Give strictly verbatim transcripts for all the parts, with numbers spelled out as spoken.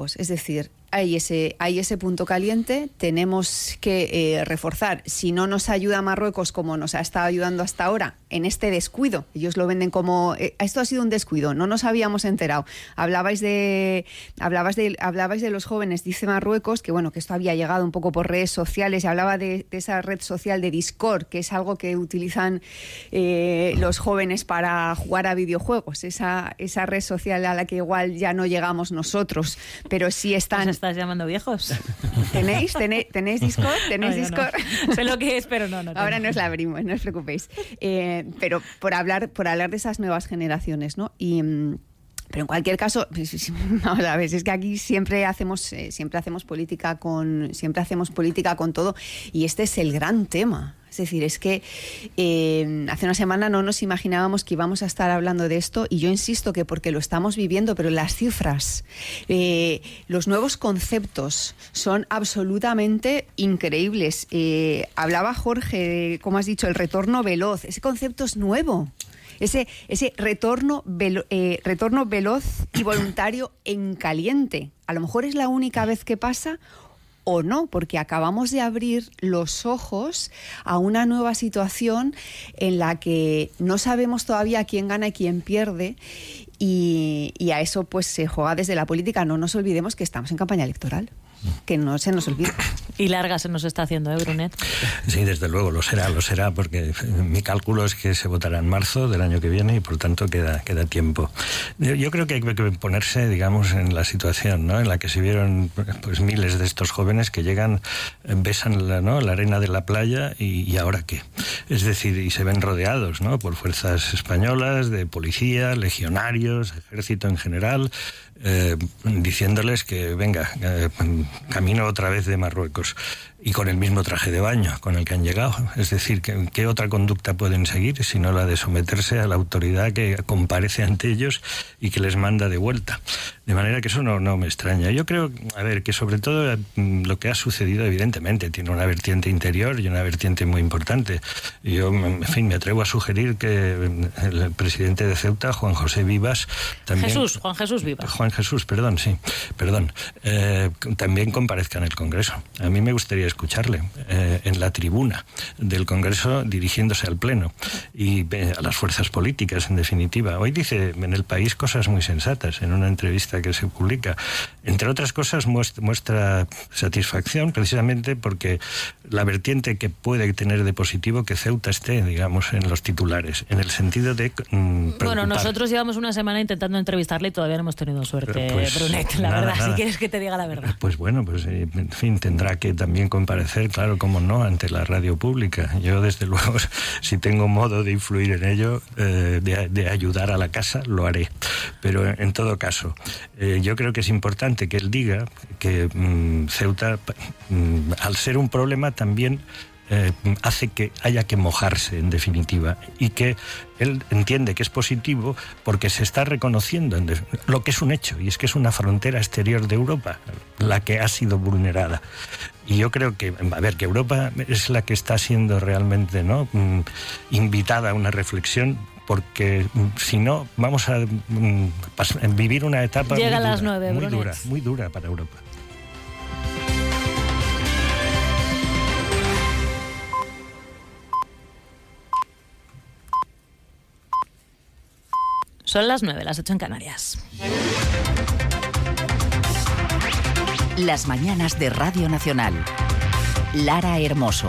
Marruecos. Es decir, hay ese, hay ese punto caliente, tenemos que eh, reforzar. Si no nos ayuda Marruecos como nos ha estado ayudando hasta ahora, en este descuido, ellos lo venden como, eh, esto ha sido un descuido, no nos habíamos enterado. Hablabais de, hablabais de, hablabais de los jóvenes, dice Marruecos, que bueno, que esto había llegado un poco por redes sociales, y hablaba de, de esa red social de Discord, que es algo que utilizan eh, los jóvenes para jugar a videojuegos, esa, esa red social a la que igual ya no llegamos nosotros, pero sí están... ¿Nos estás llamando viejos? ¿Tenéis? ¿Tenéis, ¿tenéis Discord? ¿Tenéis no, Discord? No. Sé lo que es, pero no, no. Ahora nos la abrimos, no os preocupéis. Eh, pero por hablar, por hablar de esas nuevas generaciones, ¿no? Y... Pero en cualquier caso, vamos a ver, es que aquí siempre hacemos, eh, siempre hacemos política con, siempre hacemos política con todo, y este es el gran tema. Es decir, es que eh, hace una semana no nos imaginábamos que íbamos a estar hablando de esto, y yo insisto que porque lo estamos viviendo, pero las cifras, eh, los nuevos conceptos son absolutamente increíbles. Eh, hablaba Jorge, como has dicho, el retorno veloz. Ese concepto es nuevo. Ese, ese retorno, velo, eh, retorno veloz y voluntario en caliente. A lo mejor es la única vez que pasa o no, porque acabamos de abrir los ojos a una nueva situación en la que no sabemos todavía quién gana y quién pierde, y, y a eso pues se juega desde la política. No nos olvidemos que estamos en campaña electoral. Que no se nos olvide. Y larga se nos está haciendo, ¿eh, Brunet? Sí, desde luego, lo será, lo será, porque mi cálculo es que se votará en marzo del año que viene y por tanto queda, queda tiempo. Yo creo que hay que ponerse, digamos, en la situación, ¿no?, en la que se vieron pues miles de estos jóvenes que llegan, besan la, ¿no?, la arena de la playa y, y ¿ahora qué? Es decir, y se ven rodeados, ¿no?, por fuerzas españolas, de policía, legionarios, ejército en general, Eh, diciéndoles que venga, eh, camino otra vez de Marruecos, y con el mismo traje de baño con el que han llegado. Es decir, ¿qué, qué otra conducta pueden seguir sino la de someterse a la autoridad que comparece ante ellos y que les manda de vuelta? De manera que eso no, no me extraña. Yo creo, a ver, que sobre todo lo que ha sucedido evidentemente tiene una vertiente interior y una vertiente muy importante. Yo, en fin, me atrevo a sugerir que el presidente de Ceuta, Juan José Vivas, también... Jesús, Juan Jesús Vivas. Juan Jesús, perdón, sí, perdón. Eh, también comparezca en el Congreso. A mí me gustaría escucharle eh, en la tribuna del Congreso dirigiéndose al Pleno y eh, a las fuerzas políticas, en definitiva. Hoy dice en El País cosas muy sensatas en una entrevista que se publica. Entre otras cosas muestra, muestra satisfacción precisamente porque la vertiente que puede tener de positivo que Ceuta esté, digamos, en los titulares, en el sentido de mm, Bueno, nosotros llevamos una semana intentando entrevistarle y todavía no hemos tenido suerte, pues, Brunet, la nada, verdad, nada. Si quieres que te diga la verdad. Pues bueno, pues en fin, tendrá que también comparecer, claro, como no, ante la radio pública. Yo, desde luego, si tengo modo de influir en ello, eh, de, de ayudar a la casa, lo haré. Pero en todo caso, eh, yo creo que es importante que él diga que mmm, Ceuta, mmm, al ser un problema, también Eh, hace que haya que mojarse, en definitiva, y que él entiende que es positivo porque se está reconociendo en def- lo que es un hecho, y es que es una frontera exterior de Europa la que ha sido vulnerada. Y yo creo que, a ver, que Europa es la que está siendo realmente, ¿no?, mm, invitada a una reflexión, porque mm, si no, vamos a mm, pas- vivir una etapa Llega muy a las dura, nueve, muy Brunet. dura, muy dura para Europa. Son las nueve, las ocho en Canarias. Las mañanas de Radio Nacional. Lara Hermoso.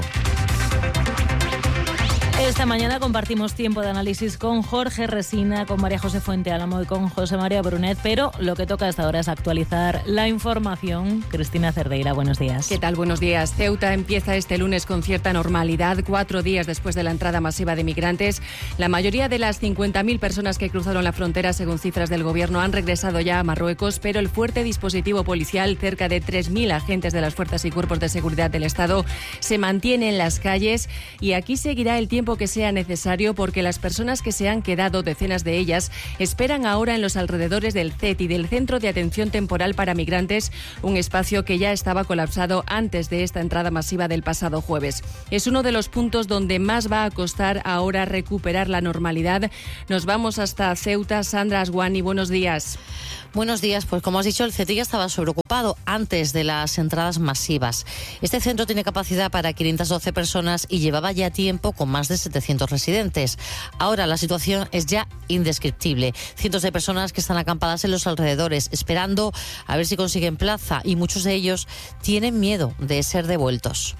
Esta mañana compartimos tiempo de análisis con Jorge Resina, con María José Fuente Álamo y con José María Brunet, pero lo que toca hasta ahora es actualizar la información. Cristina Cerdeira, buenos días. ¿Qué tal? Buenos días. Ceuta empieza este lunes con cierta normalidad, cuatro días después de la entrada masiva de migrantes. La mayoría de las cincuenta mil personas que cruzaron la frontera, según cifras del gobierno, han regresado ya a Marruecos, pero el fuerte dispositivo policial, cerca de tres mil agentes de las fuerzas y cuerpos de seguridad del Estado, se mantiene en las calles, y aquí seguirá el tiempo tiempo que sea necesario porque las personas que se han quedado, decenas de ellas, esperan ahora en los alrededores del C E T I, del Centro de Atención Temporal para Migrantes, un espacio que ya estaba colapsado antes de esta entrada masiva del pasado jueves. Es uno de los puntos donde más va a costar ahora recuperar la normalidad. Nos vamos hasta Ceuta. Sandra Asguani, buenos días. Buenos días. Pues como has dicho, el C E T I ya estaba sobreocupado antes de las entradas masivas. Este centro tiene capacidad para quinientas doce personas y llevaba ya tiempo con más de setecientos residentes. Ahora la situación es ya indescriptible. Cientos de personas que están acampadas en los alrededores, esperando a ver si consiguen plaza, y muchos de ellos tienen miedo de ser devueltos.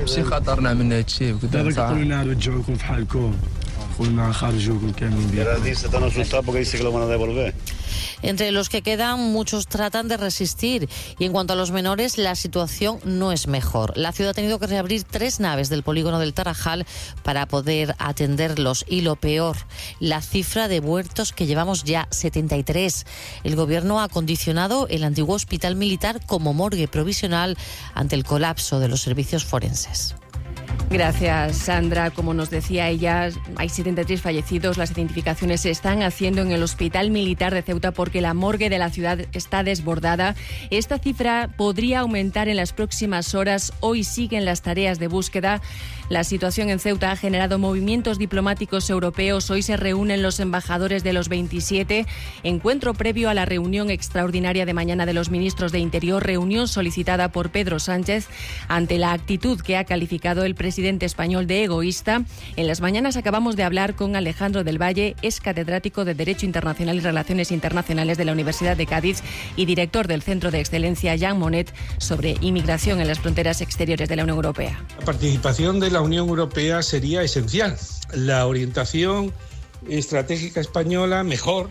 Están asustados porque dice que lo van a devolver. Entre los que quedan, muchos tratan de resistir, y en cuanto a los menores, la situación no es mejor. La ciudad ha tenido que reabrir tres naves del polígono del Tarajal para poder atenderlos, y lo peor, la cifra de muertos, que llevamos ya setenta y tres. El gobierno ha acondicionado el antiguo hospital militar como morgue provisional ante el colapso de los servicios forenses. Gracias, Sandra. Como nos decía ella, hay setenta y tres fallecidos. Las identificaciones se están haciendo en el Hospital Militar de Ceuta porque la morgue de la ciudad está desbordada. Esta cifra podría aumentar en las próximas horas. Hoy siguen las tareas de búsqueda. La situación en Ceuta ha generado movimientos diplomáticos europeos. Hoy se reúnen los embajadores de los veintisiete. Encuentro previo a la reunión extraordinaria de mañana de los ministros de Interior. Reunión solicitada por Pedro Sánchez ante la actitud que ha calificado el presidente español de egoísta. En las mañanas acabamos de hablar con Alejandro del Valle, es catedrático de Derecho Internacional y Relaciones Internacionales de la Universidad de Cádiz y director del Centro de Excelencia Jean Monnet sobre inmigración en las fronteras exteriores de la Unión Europea. La participación de la Unión Europea sería esencial. La orientación estratégica española mejor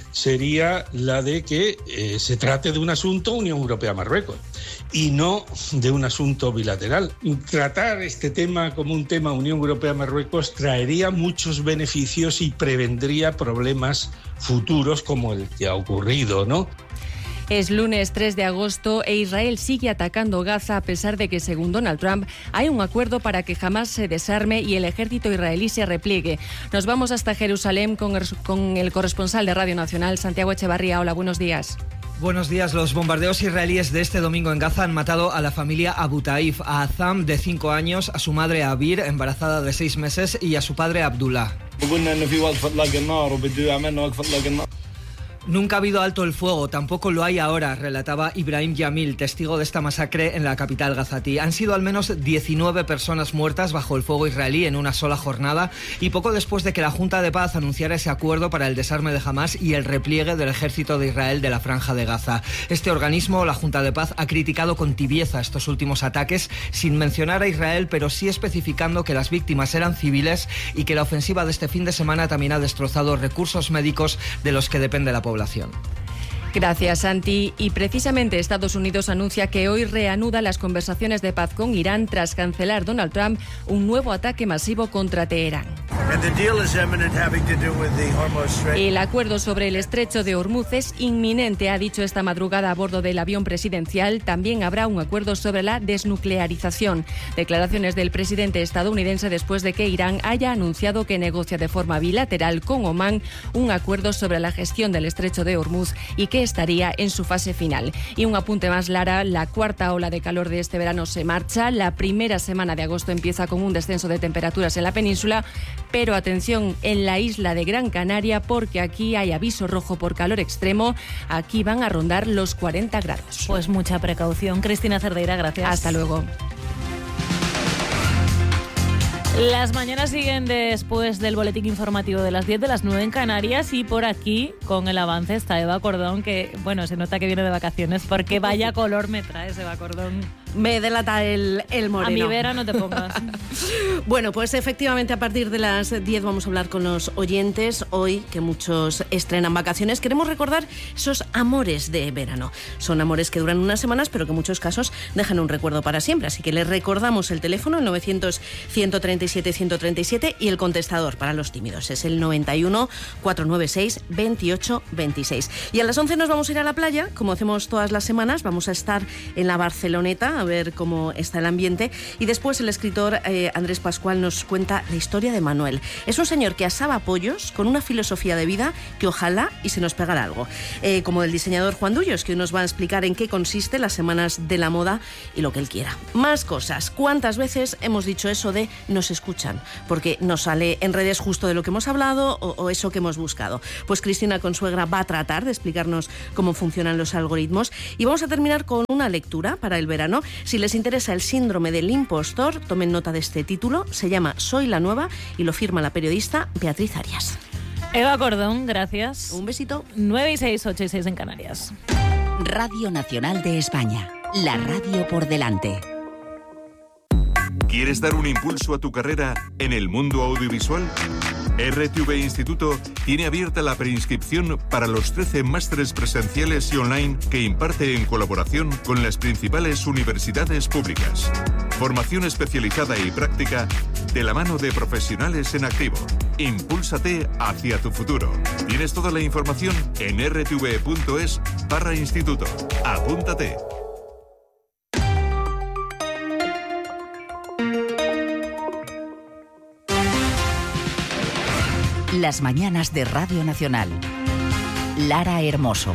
sería la de que eh, se trate de un asunto Unión Europea-Marruecos y no de un asunto bilateral. Tratar este tema como un tema Unión Europea-Marruecos traería muchos beneficios y prevendría problemas futuros como el que ha ocurrido, ¿no? Es lunes tres de agosto e Israel sigue atacando Gaza a pesar de que, según Donald Trump, hay un acuerdo para que Hamás se desarme y el ejército israelí se repliegue. Nos vamos hasta Jerusalén con el, con el corresponsal de Radio Nacional, Santiago Echevarría. Hola, buenos días. Buenos días. Los bombardeos israelíes de este domingo en Gaza han matado a la familia Abu Taif, a Azam, de cinco años, a su madre Abir, embarazada de seis meses, y a su padre Abdullah. Nunca ha habido alto el fuego, tampoco lo hay ahora, relataba Ibrahim Yamil, testigo de esta masacre en la capital gazatí. Han sido al menos diecinueve personas muertas bajo el fuego israelí en una sola jornada, y poco después de que la Junta de Paz anunciara ese acuerdo para el desarme de Hamás y el repliegue del ejército de Israel de la Franja de Gaza. Este organismo, la Junta de Paz, ha criticado con tibieza estos últimos ataques, sin mencionar a Israel, pero sí especificando que las víctimas eran civiles y que la ofensiva de este fin de semana también ha destrozado recursos médicos de los que depende la población. Gracias, Santi. Y precisamente Estados Unidos anuncia que hoy reanuda las conversaciones de paz con Irán tras cancelar Donald Trump un nuevo ataque masivo contra Teherán. El acuerdo sobre el estrecho de Hormuz es inminente, ha dicho esta madrugada a bordo del avión presidencial. También habrá un acuerdo sobre la desnuclearización. Declaraciones del presidente estadounidense después de que Irán haya anunciado que negocia de forma bilateral con Omán un acuerdo sobre la gestión del estrecho de Hormuz y que estaría en su fase final. Y un apunte más, Lara, la cuarta ola de calor de este verano se marcha. La primera semana de agosto empieza con un descenso de temperaturas en la península, pero atención en la isla de Gran Canaria porque aquí hay aviso rojo por calor extremo. Aquí van a rondar los cuarenta grados. Pues mucha precaución. Cristina Cerdeira, gracias. Hasta luego. Las mañanas siguen después del boletín informativo de las diez, de las nueve en Canarias, y por aquí, con el avance, está Eva Cordón, que, bueno, se nota que viene de vacaciones, porque vaya color me traes, Eva Cordón. Me delata el, el moreno. A mi vera no te pongas. Bueno, pues efectivamente a partir de las diez vamos a hablar con los oyentes. Hoy, que muchos estrenan vacaciones, queremos recordar esos amores de verano. Son amores que duran unas semanas, pero que en muchos casos dejan un recuerdo para siempre. Así que les recordamos el teléfono, el novecientos, ciento treinta y siete, ciento treinta y siete, y el contestador para los tímidos es el noventa y uno, cuatrocientos noventa y seis, veintiocho veintiséis. Y a las once nos vamos a ir a la playa, como hacemos todas las semanas. Vamos a estar en la Barceloneta, ver cómo está el ambiente. Y después el escritor eh, Andrés Pascual nos cuenta la historia de Manuel. Es un señor que asaba pollos con una filosofía de vida que ojalá y se nos pegara algo. Eh, como el diseñador Juan Dullos, que nos va a explicar en qué consiste las semanas de la moda y lo que él quiera. Más cosas. ¿Cuántas veces hemos dicho eso de nos escuchan? Porque nos sale en redes justo de lo que hemos hablado o, o eso que hemos buscado. Pues Cristina Consuegra va a tratar de explicarnos cómo funcionan los algoritmos y vamos a terminar con una lectura para el verano. Si les interesa el síndrome del impostor, tomen nota de este título. Se llama Soy la Nueva y lo firma la periodista Beatriz Arias. Eva Cordón, gracias. Un besito. nueve y seis, ocho y seis en Canarias. Radio Nacional de España. La radio por delante. ¿Quieres dar un impulso a tu carrera en el mundo audiovisual? R T V Instituto tiene abierta la preinscripción para los trece másteres presenciales y online que imparte en colaboración con las principales universidades públicas. Formación especializada y práctica de la mano de profesionales en activo. Impúlsate hacia tu futuro. Tienes toda la información en r t v punto es barra instituto. Apúntate. Las mañanas de Radio Nacional. Lara Hermoso.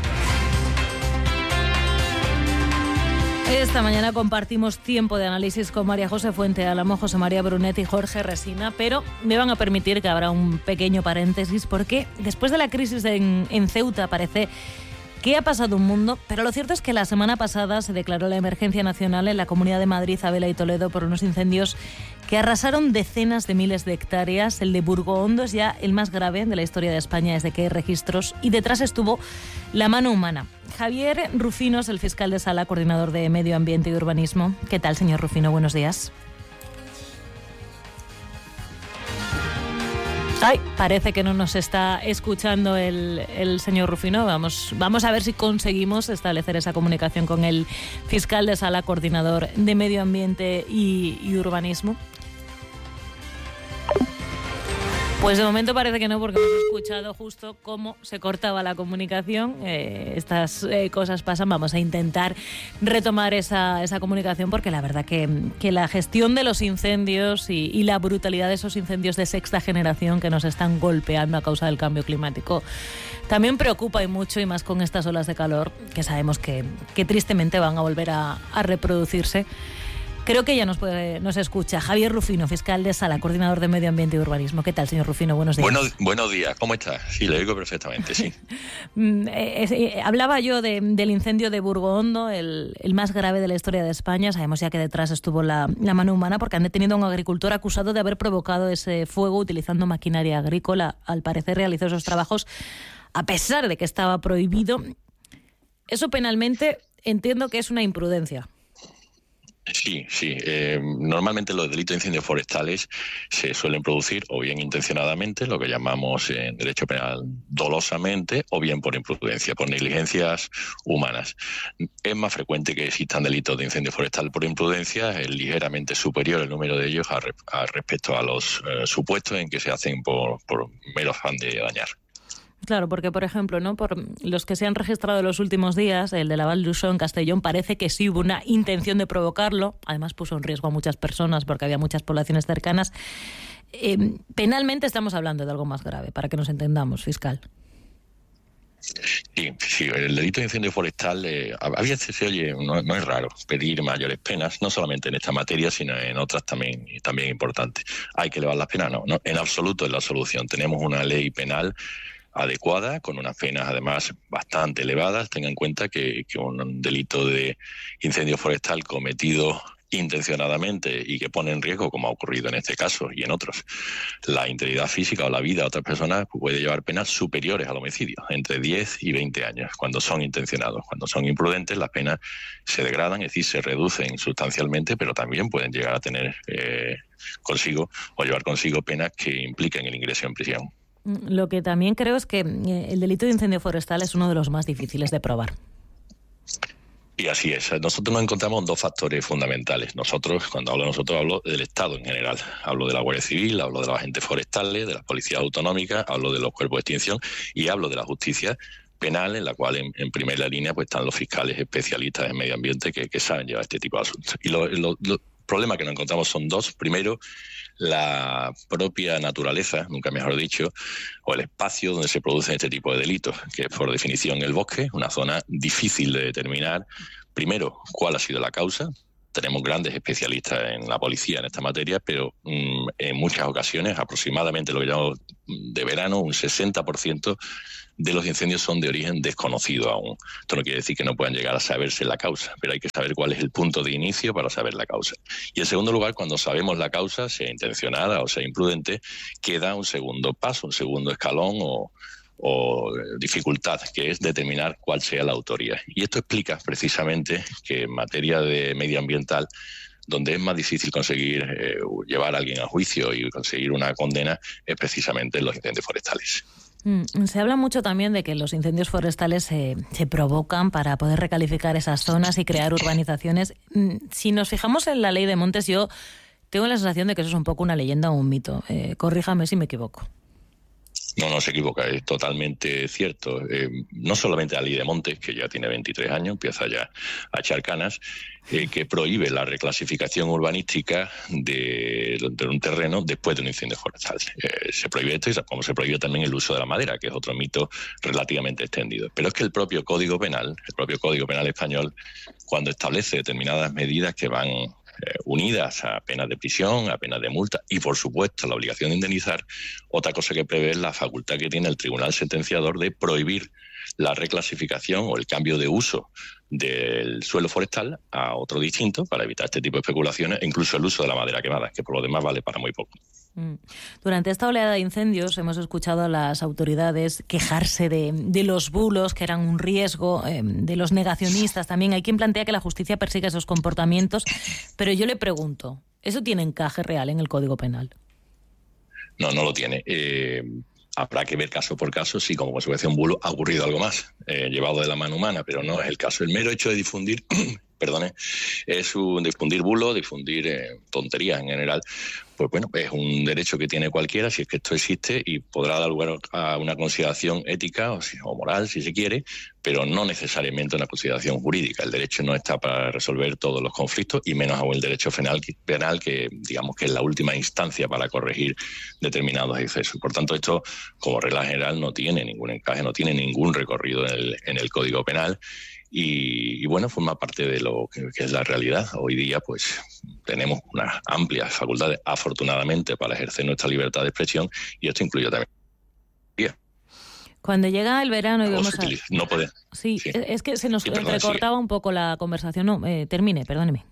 Esta mañana compartimos tiempo de análisis con María José Fuente Álamo, José María Brunet y Jorge Resina, pero me van a permitir que habrá un pequeño paréntesis porque después de la crisis en, en Ceuta parece que ha pasado un mundo, pero lo cierto es que la semana pasada se declaró la emergencia nacional en la Comunidad de Madrid, Abela y Toledo por unos incendios que arrasaron decenas de miles de hectáreas. El de Burgohondo es ya el más grave de la historia de España desde que hay registros y detrás estuvo la mano humana. Javier Rufino es el fiscal de sala, coordinador de Medio Ambiente y Urbanismo. ¿Qué tal, señor Rufino? Buenos días. Ay, parece que no nos está escuchando el, el señor Rufino. Vamos, vamos a ver si conseguimos establecer esa comunicación con el fiscal de sala, coordinador de Medio Ambiente y, y Urbanismo. Pues de momento parece que no, porque hemos escuchado justo cómo se cortaba la comunicación. Eh, estas eh, cosas pasan. Vamos a intentar retomar esa, esa comunicación porque la verdad que, que la gestión de los incendios y, y la brutalidad de esos incendios de sexta generación que nos están golpeando a causa del cambio climático también preocupa y mucho, y más con estas olas de calor que sabemos que, que tristemente van a volver a, a reproducirse. Creo que ya nos puede, nos escucha Javier Rufino, fiscal de sala, coordinador de Medio Ambiente y Urbanismo. ¿Qué tal, señor Rufino? Buenos días. Bueno, buenos días, ¿cómo está? Sí, lo digo perfectamente, sí. eh, eh, hablaba yo de, del incendio de Burgohondo, el, el más grave de la historia de España. Sabemos ya que detrás estuvo la, la mano humana porque han detenido a un agricultor acusado de haber provocado ese fuego utilizando maquinaria agrícola. Al parecer realizó esos trabajos a pesar de que estaba prohibido. Eso penalmente entiendo que es una imprudencia. Sí, sí. Eh, normalmente los delitos de incendios forestales se suelen producir o bien intencionadamente, lo que llamamos en derecho penal dolosamente, o bien por imprudencia, por negligencias humanas. Es más frecuente que existan delitos de incendio forestal por imprudencia, es ligeramente superior el número de ellos a, re, a respecto a los eh, supuestos en que se hacen por, por mero afán de dañar. Claro, porque, por ejemplo, ¿no? Por los que se han registrado en los últimos días, el de la Val d'Uixó en Castellón, parece que sí hubo una intención de provocarlo. Además, puso en riesgo a muchas personas porque había muchas poblaciones cercanas. Eh, penalmente estamos hablando de algo más grave, para que nos entendamos, fiscal. Sí, sí, el delito de incendio forestal, eh, a veces se oye, no, no es raro pedir mayores penas, no solamente en esta materia, sino en otras también, también importantes. ¿Hay que elevar las penas? No, no, en absoluto es la solución. Tenemos una ley penal adecuada, con unas penas además bastante elevadas. Tenga en cuenta que, que un delito de incendio forestal cometido intencionadamente y que pone en riesgo, como ha ocurrido en este caso y en otros, la integridad física o la vida de otras personas, puede llevar penas superiores al homicidio, entre diez y veinte años, cuando son intencionados. Cuando son imprudentes, las penas se degradan, es decir, se reducen sustancialmente, pero también pueden llegar a tener eh, consigo o llevar consigo penas que impliquen el ingreso en prisión. Lo que también creo es que el delito de incendio forestal es uno de los más difíciles de probar. Y así es. Nosotros nos encontramos dos factores fundamentales. Nosotros, cuando hablo de nosotros, hablo del Estado en general. Hablo de la Guardia Civil, hablo de los agentes forestales, de las policías autonómicas, hablo de los cuerpos de extinción y hablo de la justicia, penal, en la cual en, en primera línea pues están los fiscales especialistas en medio ambiente que, que saben llevar este tipo de asuntos. Y los lo, lo problemas que nos encontramos son dos. Primero, la propia naturaleza, nunca mejor dicho, o el espacio donde se producen este tipo de delitos, que es por definición el bosque, una zona difícil de determinar. Primero, cuál ha sido la causa. Tenemos grandes especialistas en la policía en esta materia, pero mmm, en muchas ocasiones, aproximadamente lo que llamamos de verano, un sesenta por ciento de los incendios son de origen desconocido aún. Esto no quiere decir que no puedan llegar a saberse la causa, pero hay que saber cuál es el punto de inicio para saber la causa. Y en segundo lugar, cuando sabemos la causa, sea intencionada o sea imprudente, queda un segundo paso, un segundo escalón o, o dificultad, que es determinar cuál sea la autoría. Y esto explica precisamente que en materia de medioambiental, donde es más difícil conseguir eh, llevar a alguien a juicio y conseguir una condena, es precisamente en los incendios forestales. Mm, se habla mucho también de que los incendios forestales se, se provocan para poder recalificar esas zonas y crear urbanizaciones. Mm, si nos fijamos en la ley de montes, yo tengo la sensación de que eso es un poco una leyenda o un mito. Eh, corríjame si me equivoco. No, no se equivoca, es totalmente cierto. Eh, no solamente la ley de montes, que ya tiene veintitrés años, empieza ya a echar canas, eh, que prohíbe la reclasificación urbanística de, de un terreno después de un incendio forestal. Eh, se prohíbe esto y como se prohíbe también el uso de la madera, que es otro mito relativamente extendido. Pero es que el propio Código Penal, el propio Código Penal español, cuando establece determinadas medidas que van Eh, unidas a penas de prisión, a penas de multa y, por supuesto, la obligación de indemnizar, otra cosa que prevé es la facultad que tiene el tribunal sentenciador de prohibir la reclasificación o el cambio de uso del suelo forestal a otro distinto para evitar este tipo de especulaciones e incluso el uso de la madera quemada, que por lo demás vale para muy poco. Durante esta oleada de incendios hemos escuchado a las autoridades quejarse de, de los bulos, que eran un riesgo, eh, de los negacionistas también. Hay quien plantea que la justicia persigue esos comportamientos, pero yo le pregunto, ¿eso tiene encaje real en el Código Penal? No, no lo tiene. Eh, habrá que ver caso por caso si como consecuencia de un bulo ha ocurrido algo más, eh, llevado de la mano humana, pero no es el caso. El mero hecho de difundir... perdone, es un difundir bulos, difundir eh, tonterías en general, pues bueno, es un derecho que tiene cualquiera, si es que esto existe, y podrá dar lugar a una consideración ética o, si, o moral, si se quiere, pero no necesariamente una consideración jurídica. El derecho no está para resolver todos los conflictos, y menos aún el derecho penal, penal que digamos que es la última instancia para corregir determinados excesos. Por tanto, esto, como regla general, no tiene ningún encaje, no tiene ningún recorrido en el, en el Código Penal. Y, y bueno, forma parte de lo que, que es la realidad. Hoy día pues tenemos unas amplias facultades, afortunadamente, para ejercer nuestra libertad de expresión, y esto incluye también. Cuando llega el verano y vemos a... No puede. Sí, sí, es que se nos sí, perdón, entrecortaba sigue. un poco la conversación. No, eh, termine, perdóneme.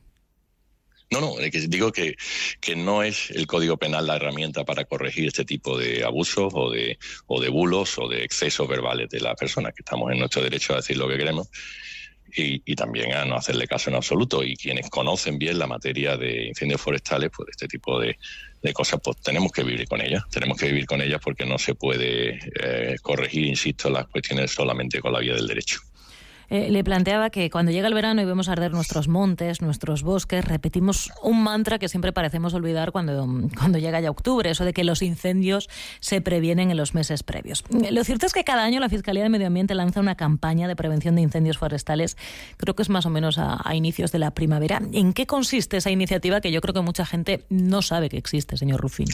No, no, es que digo que, que no es el Código Penal la herramienta para corregir este tipo de abusos o de, o de bulos o de excesos verbales de las personas, que estamos en nuestro derecho a decir lo que queremos y, y también a no hacerle caso en absoluto. Y quienes conocen bien la materia de incendios forestales, pues este tipo de, de cosas, pues tenemos que vivir con ellas. Tenemos que vivir con ellas porque no se puede eh, corregir, insisto, las cuestiones solamente con la vía del derecho. Eh, le planteaba que cuando llega el verano y vemos arder nuestros montes, nuestros bosques, repetimos un mantra que siempre parecemos olvidar cuando, cuando llega ya octubre, eso de que los incendios se previenen en los meses previos. Lo cierto es que cada año la Fiscalía de Medio Ambiente lanza una campaña de prevención de incendios forestales, creo que es más o menos a, a inicios de la primavera. ¿En qué consiste esa iniciativa que yo creo que mucha gente no sabe que existe, señor Rufino?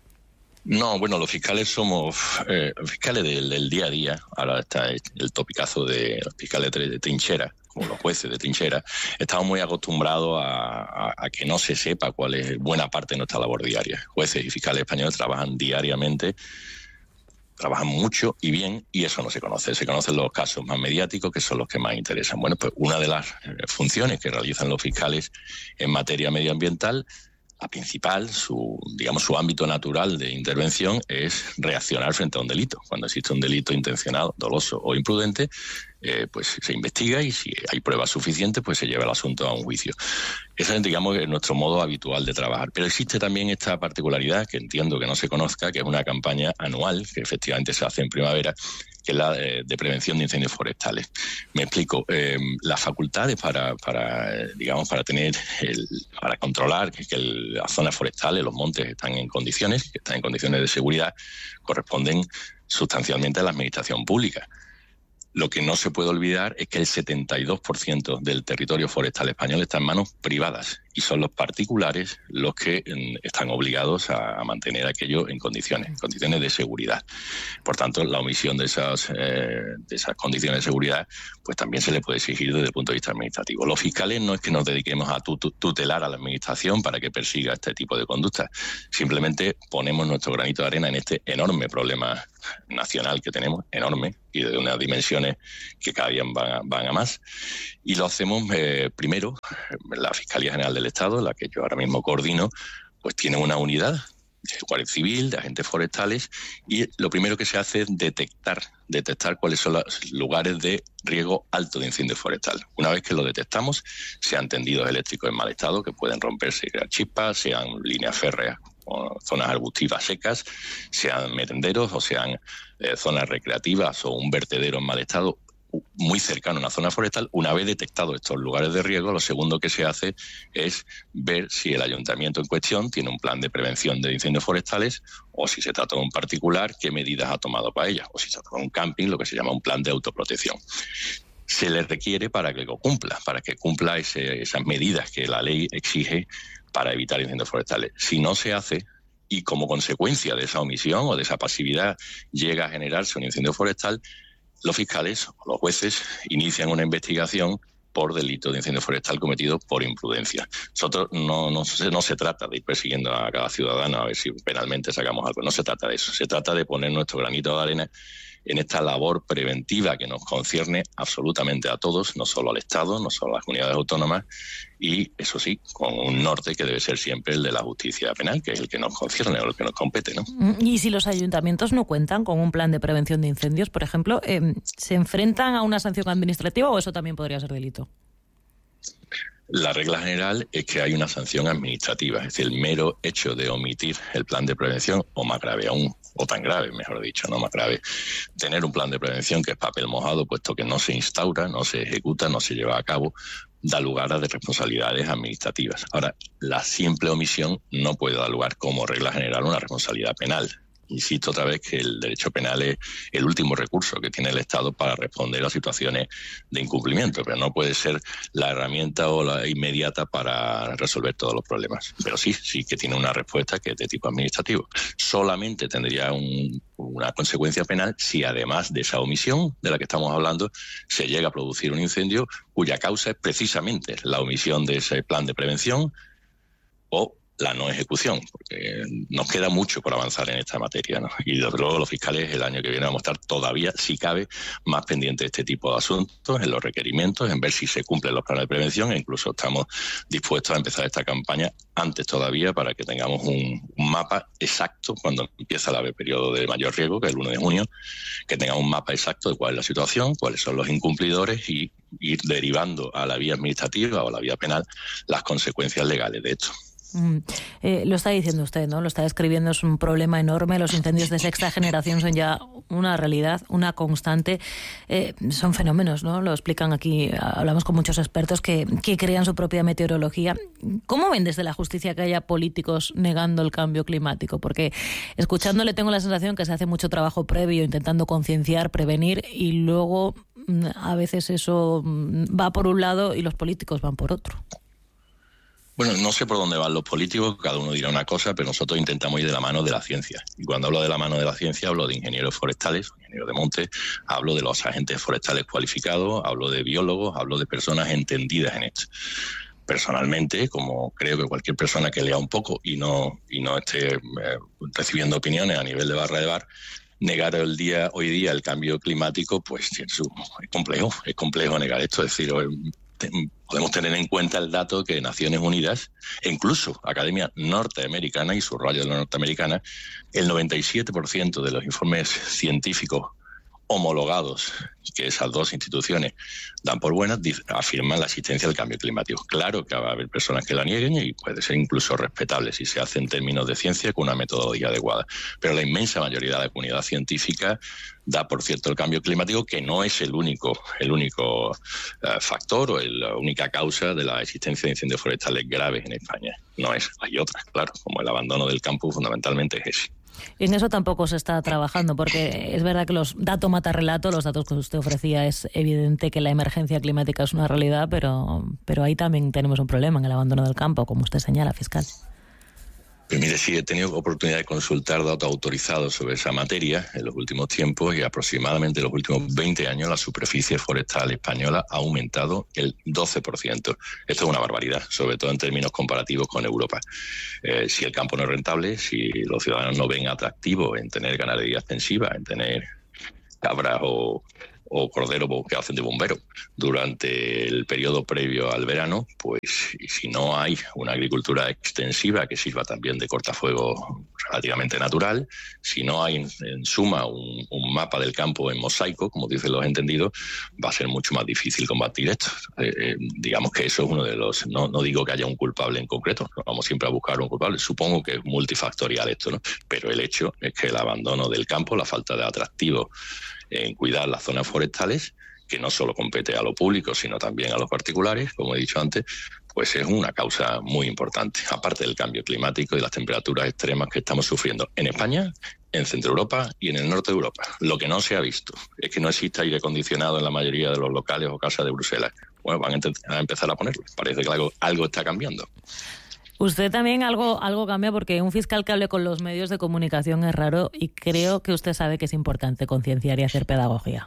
No, bueno, los fiscales somos eh, fiscales del, del día a día. Ahora está el topicazo de los fiscales de trinchera, como los jueces de trinchera. Estamos muy acostumbrados a, a, a que no se sepa cuál es buena parte de nuestra labor diaria. Jueces y fiscales españoles trabajan diariamente, trabajan mucho y bien, y eso no se conoce. Se conocen los casos más mediáticos, que son los que más interesan. Bueno, pues una de las funciones que realizan los fiscales en materia medioambiental, la principal, su, digamos, su ámbito natural de intervención es reaccionar frente a un delito. Cuando existe un delito intencionado, doloso o imprudente, eh, pues se investiga y si hay pruebas suficientes, pues se lleva el asunto a un juicio. Ese es, digamos, nuestro modo habitual de trabajar. Pero existe también esta particularidad, que entiendo que no se conozca, que es una campaña anual, que efectivamente se hace en primavera, que es la de, de prevención de incendios forestales. Me explico. Eh, las facultades para, para, digamos, para tener, el, para controlar que, que el, las zonas forestales, los montes están en condiciones, que están en condiciones de seguridad, corresponden sustancialmente a la administración pública. Lo que no se puede olvidar es que el setenta y dos por ciento del territorio forestal español está en manos privadas y son los particulares los que mm, están obligados a, a mantener aquello en condiciones, condiciones de seguridad. Por tanto, la omisión de esas, eh, de esas condiciones de seguridad pues también se le puede exigir desde el punto de vista administrativo. Los fiscales no es que nos dediquemos a tutelar a la administración para que persiga este tipo de conductas, simplemente ponemos nuestro granito de arena en este enorme problema nacional que tenemos, enorme, y de unas dimensiones que cada día van a, van a más, y lo hacemos eh, primero, la Fiscalía General del Estado, la que yo ahora mismo coordino, pues tiene una unidad de Guardia Civil, de agentes forestales, y lo primero que se hace es detectar, detectar cuáles son los lugares de riesgo alto de incendio forestal. Una vez que lo detectamos, sean tendidos eléctricos en mal estado, que pueden romperse y crear chispas, sean líneas férreas o zonas arbustivas secas, sean merenderos o sean eh, zonas recreativas o un vertedero en mal estado muy cercano a una zona forestal. Una vez detectados estos lugares de riesgo, lo segundo que se hace es ver si el ayuntamiento en cuestión tiene un plan de prevención de incendios forestales, o si se trata de un particular, qué medidas ha tomado para ellas, o si se trata de un camping, lo que se llama un plan de autoprotección. Se le requiere para que lo cumpla, para que cumpla ese, esas medidas que la ley exige para evitar incendios forestales. Si no se hace, y como consecuencia de esa omisión o de esa pasividad llega a generarse un incendio forestal, los fiscales o los jueces inician una investigación por delito de incendio forestal cometido por imprudencia. Nosotros no, no, se, no se trata de ir persiguiendo a cada ciudadano a ver si penalmente sacamos algo, no se trata de eso, se trata de poner nuestro granito de arena en esta labor preventiva que nos concierne absolutamente a todos, no solo al Estado, no solo a las comunidades autónomas, y eso sí, con un norte que debe ser siempre el de la justicia penal, que es el que nos concierne o el que nos compete, ¿no? Y si los ayuntamientos no cuentan con un plan de prevención de incendios, por ejemplo, eh, ¿se enfrentan a una sanción administrativa o eso también podría ser delito? La regla general es que hay una sanción administrativa, es decir, el mero hecho de omitir el plan de prevención, o más grave aún, o tan grave, mejor dicho, no más grave, tener un plan de prevención que es papel mojado, puesto que no se instaura, no se ejecuta, no se lleva a cabo, da lugar a responsabilidades administrativas. Ahora, la simple omisión no puede dar lugar como regla general a una responsabilidad penal. Insisto otra vez que el derecho penal es el último recurso que tiene el Estado para responder a situaciones de incumplimiento, pero no puede ser la herramienta o la inmediata para resolver todos los problemas. Pero sí, sí que tiene una respuesta que es de tipo administrativo. Solamente tendría un, una consecuencia penal si además de esa omisión de la que estamos hablando se llega a producir un incendio cuya causa es precisamente la omisión de ese plan de prevención o la no ejecución, porque nos queda mucho por avanzar en esta materia, ¿no? Y desde luego los fiscales el año que viene vamos a estar todavía, si cabe, más pendientes de este tipo de asuntos, en los requerimientos, en ver si se cumplen los planes de prevención, e incluso estamos dispuestos a empezar esta campaña antes todavía para que tengamos un, un mapa exacto cuando empieza el periodo de mayor riesgo, que es el uno de junio, que tengamos un mapa exacto de cuál es la situación, cuáles son los incumplidores y ir derivando a la vía administrativa o a la vía penal las consecuencias legales de esto. Mm. Eh, lo está diciendo usted, ¿no? Lo está describiendo, es un problema enorme. Los incendios de sexta generación son ya una realidad, una constante. Eh, son fenómenos, ¿no? Lo explican aquí, hablamos con muchos expertos que, que crean su propia meteorología. ¿Cómo ven desde la justicia que haya políticos negando el cambio climático? Porque escuchándole tengo la sensación que se hace mucho trabajo previo intentando concienciar, prevenir, y luego a veces eso va por un lado y los políticos van por otro. Bueno, no sé por dónde van los políticos, cada uno dirá una cosa, pero nosotros intentamos ir de la mano de la ciencia. Y cuando hablo de la mano de la ciencia, hablo de ingenieros forestales, ingenieros de monte, hablo de los agentes forestales cualificados, hablo de biólogos, hablo de personas entendidas en esto. Personalmente, como creo que cualquier persona que lea un poco y no, y no esté eh, recibiendo opiniones a nivel de barra de bar, negar el día, hoy día el cambio climático, pues es complejo, es complejo negar esto, es decir, podemos tener en cuenta el dato que Naciones Unidas, e incluso Academia Norteamericana y subrayo de la norteamericana, el noventa y siete por ciento de los informes científicos homologados que esas dos instituciones dan por buenas afirman la existencia del cambio climático. Claro que va a haber personas que la nieguen y puede ser incluso respetable si se hace en términos de ciencia con una metodología adecuada. Pero la inmensa mayoría de la comunidad científica da por cierto el cambio climático, que no es el único, el único uh, factor o el, la única causa de la existencia de incendios forestales graves en España. No es, hay otras, claro, como el abandono del campo fundamentalmente es ese. En eso tampoco se está trabajando, porque es verdad que los dato mata relato, los datos que usted ofrecía, es evidente que la emergencia climática es una realidad, pero, pero ahí también tenemos un problema en el abandono del campo, como usted señala, fiscal. Pues mire, sí, he tenido oportunidad de consultar datos autorizados sobre esa materia en los últimos tiempos y aproximadamente en los últimos veinte años la superficie forestal española ha aumentado el doce por ciento. Esto es una barbaridad, sobre todo en términos comparativos con Europa. Eh, si el campo no es rentable, si los ciudadanos no ven atractivo en tener ganadería extensiva, en tener cabras o... o corderos que hacen de bombero durante el periodo previo al verano, pues y si no hay una agricultura extensiva que sirva también de cortafuego relativamente natural, si no hay en, en suma un, un mapa del campo en mosaico, como dicen los entendidos, va a ser mucho más difícil combatir esto. Eh, eh, digamos que eso es uno de los... No, no digo que haya un culpable en concreto, no vamos siempre a buscar un culpable, supongo que es multifactorial esto, ¿no? Pero el hecho es que el abandono del campo, la falta de atractivo en cuidar las zonas forestales, que no solo compete a lo público, sino también a los particulares, como he dicho antes, pues es una causa muy importante, aparte del cambio climático y las temperaturas extremas que estamos sufriendo en España, en Centro Europa y en el norte de Europa. Lo que no se ha visto es que no existe aire acondicionado en la mayoría de los locales o casas de Bruselas. Bueno, van a empezar a ponerlo. Parece que algo, algo está cambiando. Usted también algo, algo cambia, porque un fiscal que hable con los medios de comunicación es raro, y creo que usted sabe que es importante concienciar y hacer pedagogía.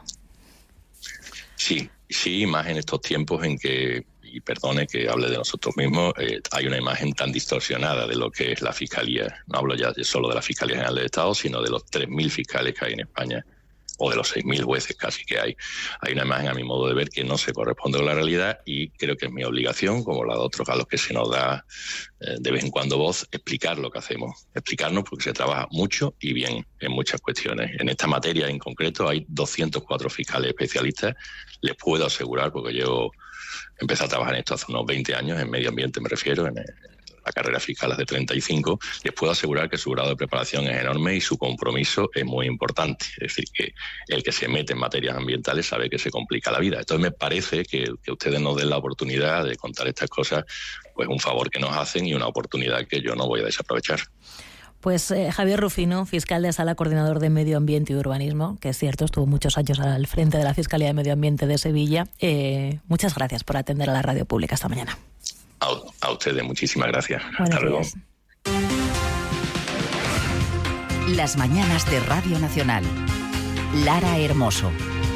Sí, sí, más en estos tiempos en que, y perdone que hable de nosotros mismos, eh, hay una imagen tan distorsionada de lo que es la Fiscalía. No hablo ya solo de la Fiscalía General del Estado, sino de los tres mil fiscales que hay en España, o de los seis mil jueces casi que hay. Hay una imagen, a mi modo de ver, que no se corresponde con la realidad, y creo que es mi obligación, como la de otros a los que se nos da eh, de vez en cuando voz, explicar lo que hacemos. Explicarnos, porque se trabaja mucho y bien en muchas cuestiones. En esta materia en concreto hay doscientos cuatro fiscales especialistas. Les puedo asegurar, porque yo empecé a trabajar en esto hace unos veinte años, en medio ambiente me refiero, en el, la carrera fiscal es de treinta y cinco, les puedo asegurar que su grado de preparación es enorme y su compromiso es muy importante. Es decir, que el que se mete en materias ambientales sabe que se complica la vida. Entonces me parece que, que ustedes nos den la oportunidad de contar estas cosas, pues un favor que nos hacen y una oportunidad que yo no voy a desaprovechar. Pues eh, Javier Rufino, fiscal de Sala, coordinador de Medio Ambiente y Urbanismo, que es cierto, estuvo muchos años al frente de la Fiscalía de Medio Ambiente de Sevilla. Eh, muchas gracias por atender a la radio pública esta mañana. A, a ustedes, muchísimas gracias. Buenos Hasta luego. días. Las mañanas de Radio Nacional. Lara Hermoso.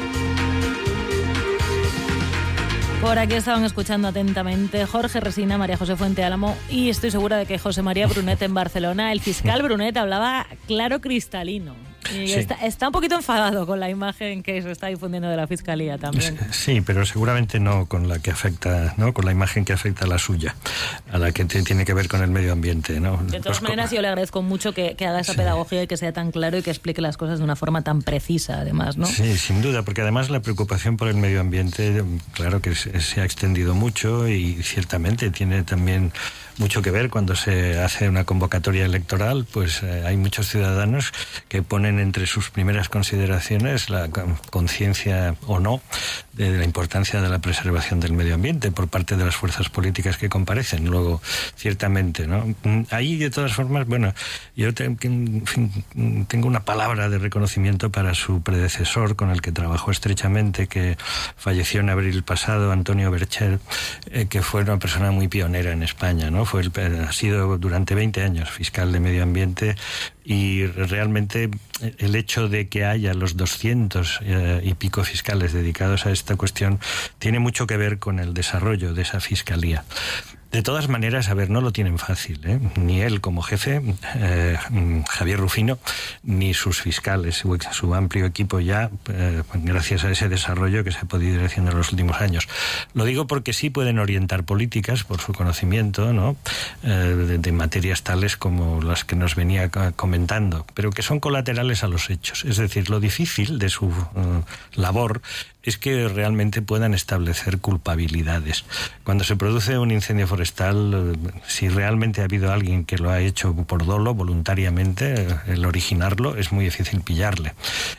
Por aquí estaban escuchando atentamente Jorge Resina, María José Fuente Álamo y estoy segura de que José María Brunet en Barcelona. El fiscal Brunet hablaba claro cristalino. Y sí. está, está un poquito enfadado con la imagen que se está difundiendo de la Fiscalía también. Sí, pero seguramente no con la que afecta, ¿no? Con la imagen que afecta a la suya, a la que te, tiene que ver con el medio ambiente, ¿no? De todas pues, maneras, yo le agradezco mucho que, que haga esa sí. pedagogía y que sea tan claro y que explique las cosas de una forma tan precisa, además, ¿no? Sí, sin duda, porque además la preocupación por el medio ambiente, claro que se, se ha extendido mucho y ciertamente tiene también mucho que ver cuando se hace una convocatoria electoral, pues eh, hay muchos ciudadanos que ponen entre sus primeras consideraciones la conciencia o no de la importancia de la preservación del medio ambiente por parte de las fuerzas políticas que comparecen. Luego, ciertamente, ¿no? Ahí, de todas formas, bueno, yo te, en fin, tengo una palabra de reconocimiento para su predecesor, con el que trabajó estrechamente, que falleció en abril pasado, Antonio Bercher, eh, que fue una persona muy pionera en España, ¿no? Fue el, ha sido durante veinte años fiscal de medio ambiente, y realmente el hecho de que haya los doscientos eh, y pico fiscales dedicados a esta cuestión tiene mucho que ver con el desarrollo de esa fiscalía. De todas maneras, a ver, no lo tienen fácil, ¿eh? Ni él como jefe, eh, Javier Rufino, ni sus fiscales, su, su amplio equipo ya, eh, gracias a ese desarrollo que se ha podido ir haciendo en los últimos años. Lo digo porque sí pueden orientar políticas por su conocimiento, ¿no? Eh, de, de materias tales como las que nos venía comentando, pero que son colaterales a los hechos. Es decir, lo difícil de su uh, labor es que realmente puedan establecer culpabilidades. Cuando se produce un incendio forestal, si realmente ha habido alguien que lo ha hecho por dolo, voluntariamente, el originarlo, es muy difícil pillarle.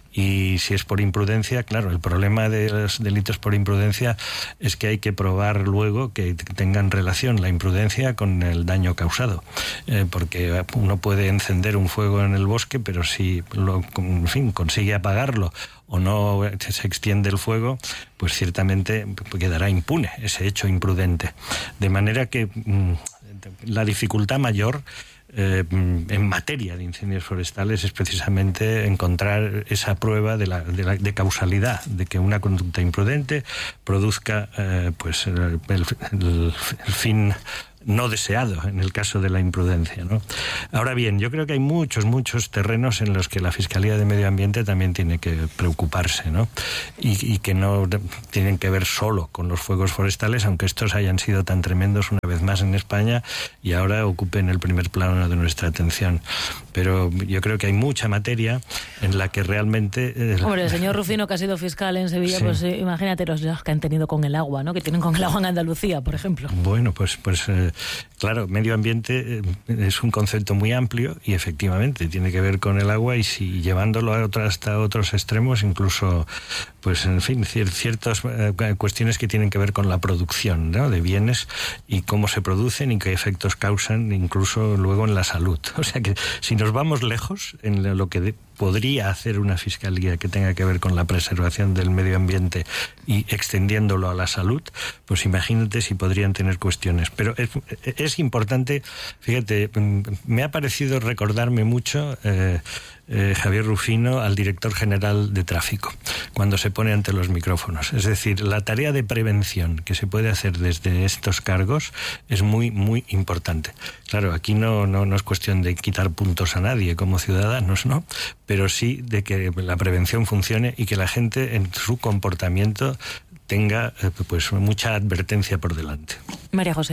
Y si es por imprudencia, claro, el problema de los delitos por imprudencia es que hay que probar luego que tengan relación la imprudencia con el daño causado, eh, porque uno puede encender un fuego en el bosque, pero si lo, en fin, consigue apagarlo o no se extiende el fuego, pues ciertamente quedará impune ese hecho imprudente. De manera que mmm, la dificultad mayor Eh, en materia de incendios forestales es precisamente encontrar esa prueba de, la, de, la, de causalidad, de que una conducta imprudente produzca eh, pues el, el, el fin no deseado en el caso de la imprudencia, ¿no? Ahora bien, yo creo que hay muchos, muchos terrenos en los que la Fiscalía de Medio Ambiente también tiene que preocuparse, ¿no? Y, y que no tienen que ver solo con los fuegos forestales, aunque estos hayan sido tan tremendos una vez más en España y ahora ocupen el primer plano de nuestra atención. Pero yo creo que hay mucha materia en la que realmente... Eh, Hombre, el señor Rufino, que ha sido fiscal en Sevilla, sí. pues eh, imagínate los líos que han tenido con el agua, ¿no? Que tienen con el agua en Andalucía, por ejemplo. Bueno, pues... pues eh, claro, medio ambiente es un concepto muy amplio y efectivamente tiene que ver con el agua y si llevándolo a otro, hasta otros extremos, incluso, pues en fin, ciertas eh, cuestiones que tienen que ver con la producción, ¿no?, de bienes y cómo se producen y qué efectos causan, incluso luego en la salud. O sea que si nos vamos lejos en lo que de, podría hacer una fiscalía que tenga que ver con la preservación del medio ambiente y extendiéndolo a la salud, pues imagínate si podrían tener cuestiones. Pero es, es importante, fíjate, me ha parecido recordarme mucho eh, eh, Javier Rufino al director general de tráfico, cuando se pone ante los micrófonos. Es decir, la tarea de prevención que se puede hacer desde estos cargos es muy, muy importante. Claro, aquí no, no, no es cuestión de quitar puntos a nadie como ciudadanos, ¿no?, pero sí de que la prevención funcione y que la gente en su comportamiento tenga pues mucha advertencia por delante. María José.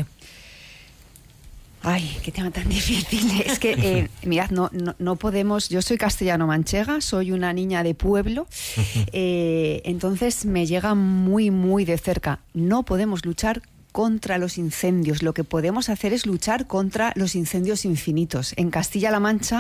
Ay, qué tema tan difícil. Es que, eh, mirad, no, no, no podemos... Yo soy castellano-manchega, soy una niña de pueblo, eh, entonces me llega muy, muy de cerca. No podemos luchar contra los incendios. Lo que podemos hacer es luchar contra los incendios infinitos. En Castilla-La Mancha,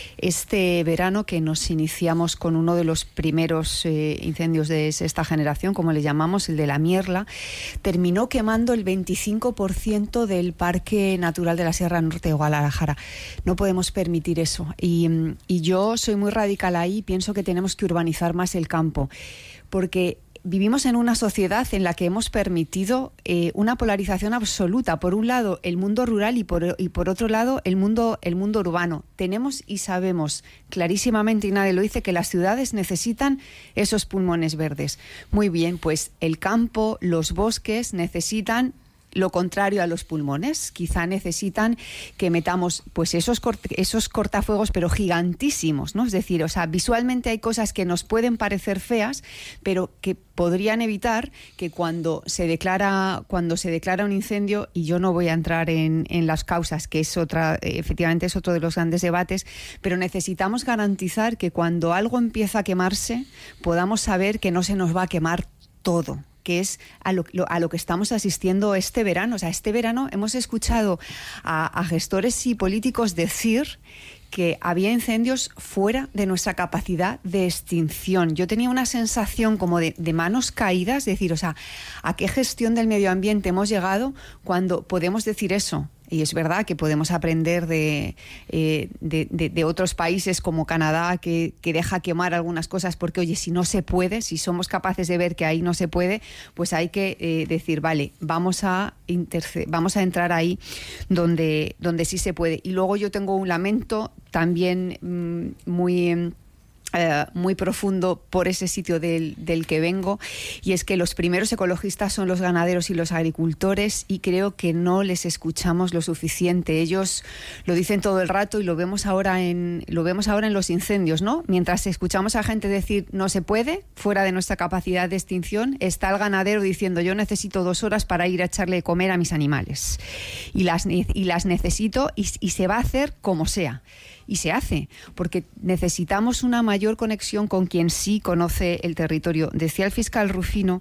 este verano que nos iniciamos con uno de los primeros eh, incendios de esta generación, como le llamamos, el de la Mierla, terminó quemando el veinticinco por ciento del Parque Natural de la Sierra Norte de Guadalajara. No podemos permitir eso. Y, y yo soy muy radical ahí, pienso que tenemos que urbanizar más el campo, porque vivimos en una sociedad en la que hemos permitido eh, una polarización absoluta. Por un lado, el mundo rural y por, y por otro lado, el mundo, el mundo urbano. Tenemos y sabemos clarísimamente, y nadie lo dice, que las ciudades necesitan esos pulmones verdes. Muy bien, pues el campo, los bosques necesitan lo contrario a los pulmones. Quizá necesitan que metamos pues esos, cort- esos cortafuegos, pero gigantísimos, ¿no? Es decir, o sea, visualmente hay cosas que nos pueden parecer feas, pero que podrían evitar que cuando se declara cuando se declara un incendio, y yo no voy a entrar en, en las causas, que es otra, efectivamente es otro de los grandes debates, pero necesitamos garantizar que cuando algo empieza a quemarse, podamos saber que no se nos va a quemar todo, que es a lo, a lo que estamos asistiendo este verano. O sea, este verano hemos escuchado a, a gestores y políticos decir que había incendios fuera de nuestra capacidad de extinción. Yo tenía una sensación como de, de manos caídas, es decir, o sea, ¿a qué gestión del medio ambiente hemos llegado cuando podemos decir eso? Y es verdad que podemos aprender de, eh, de, de, de otros países como Canadá, que, que deja quemar algunas cosas porque, oye, si no se puede, si somos capaces de ver que ahí no se puede, pues hay que eh, decir, vale, vamos a interce- vamos a entrar ahí donde, donde sí se puede. Y luego yo tengo un lamento también mmm, muy... Uh, muy profundo por ese sitio del, del que vengo, y es que los primeros ecologistas son los ganaderos y los agricultores, y creo que no les escuchamos lo suficiente. Ellos lo dicen todo el rato y lo vemos ahora en lo vemos ahora en los incendios, ¿no? Mientras escuchamos a gente decir no se puede, fuera de nuestra capacidad de extinción, está el ganadero diciendo yo necesito dos horas para ir a echarle de comer a mis animales y las, y las necesito y, y se va a hacer como sea. Y se hace, porque necesitamos una mayor conexión con quien sí conoce el territorio. Decía el fiscal Rufino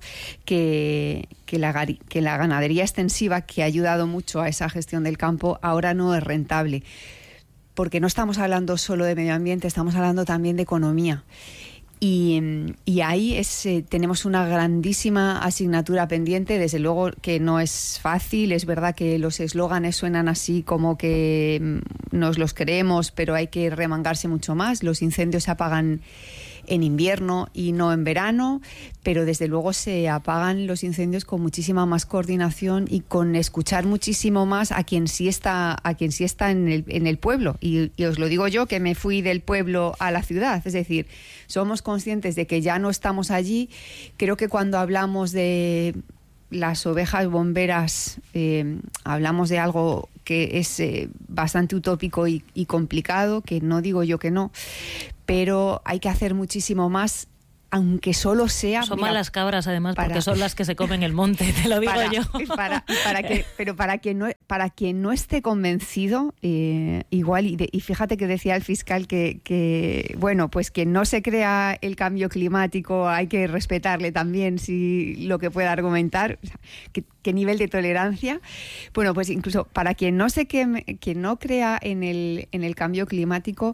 que, que, la, que la ganadería extensiva, que ha ayudado mucho a esa gestión del campo, ahora no es rentable. Porque no estamos hablando solo de medio ambiente, estamos hablando también de economía. Y, y ahí es, eh, tenemos una grandísima asignatura pendiente. Desde luego que no es fácil. Es verdad que los eslóganes suenan así como que mm, nos los creemos, pero hay que remangarse mucho más. Los incendios se apagan en invierno y no en verano, pero desde luego se apagan los incendios con muchísima más coordinación y con escuchar muchísimo más a quien sí está, a quien sí está en el, en el pueblo. Y, y os lo digo yo, que me fui del pueblo a la ciudad. Es decir, somos conscientes de que ya no estamos allí. Creo que cuando hablamos de las ovejas bomberas, eh, hablamos de algo que es eh, bastante utópico y, y complicado, que no digo yo que no, pero hay que hacer muchísimo más, aunque solo sea... Son mira, malas cabras, además, para, porque son las que se comen el monte, te lo digo para, yo. Para, para que, pero para quien no, para quien no esté convencido, eh, igual, y, de, y fíjate que decía el fiscal que, que, bueno, pues quien no se crea el cambio climático hay que respetarle también si lo que pueda argumentar, o sea, que, qué nivel de tolerancia. Bueno, pues incluso para quien no se que, quien no crea en el, en el cambio climático,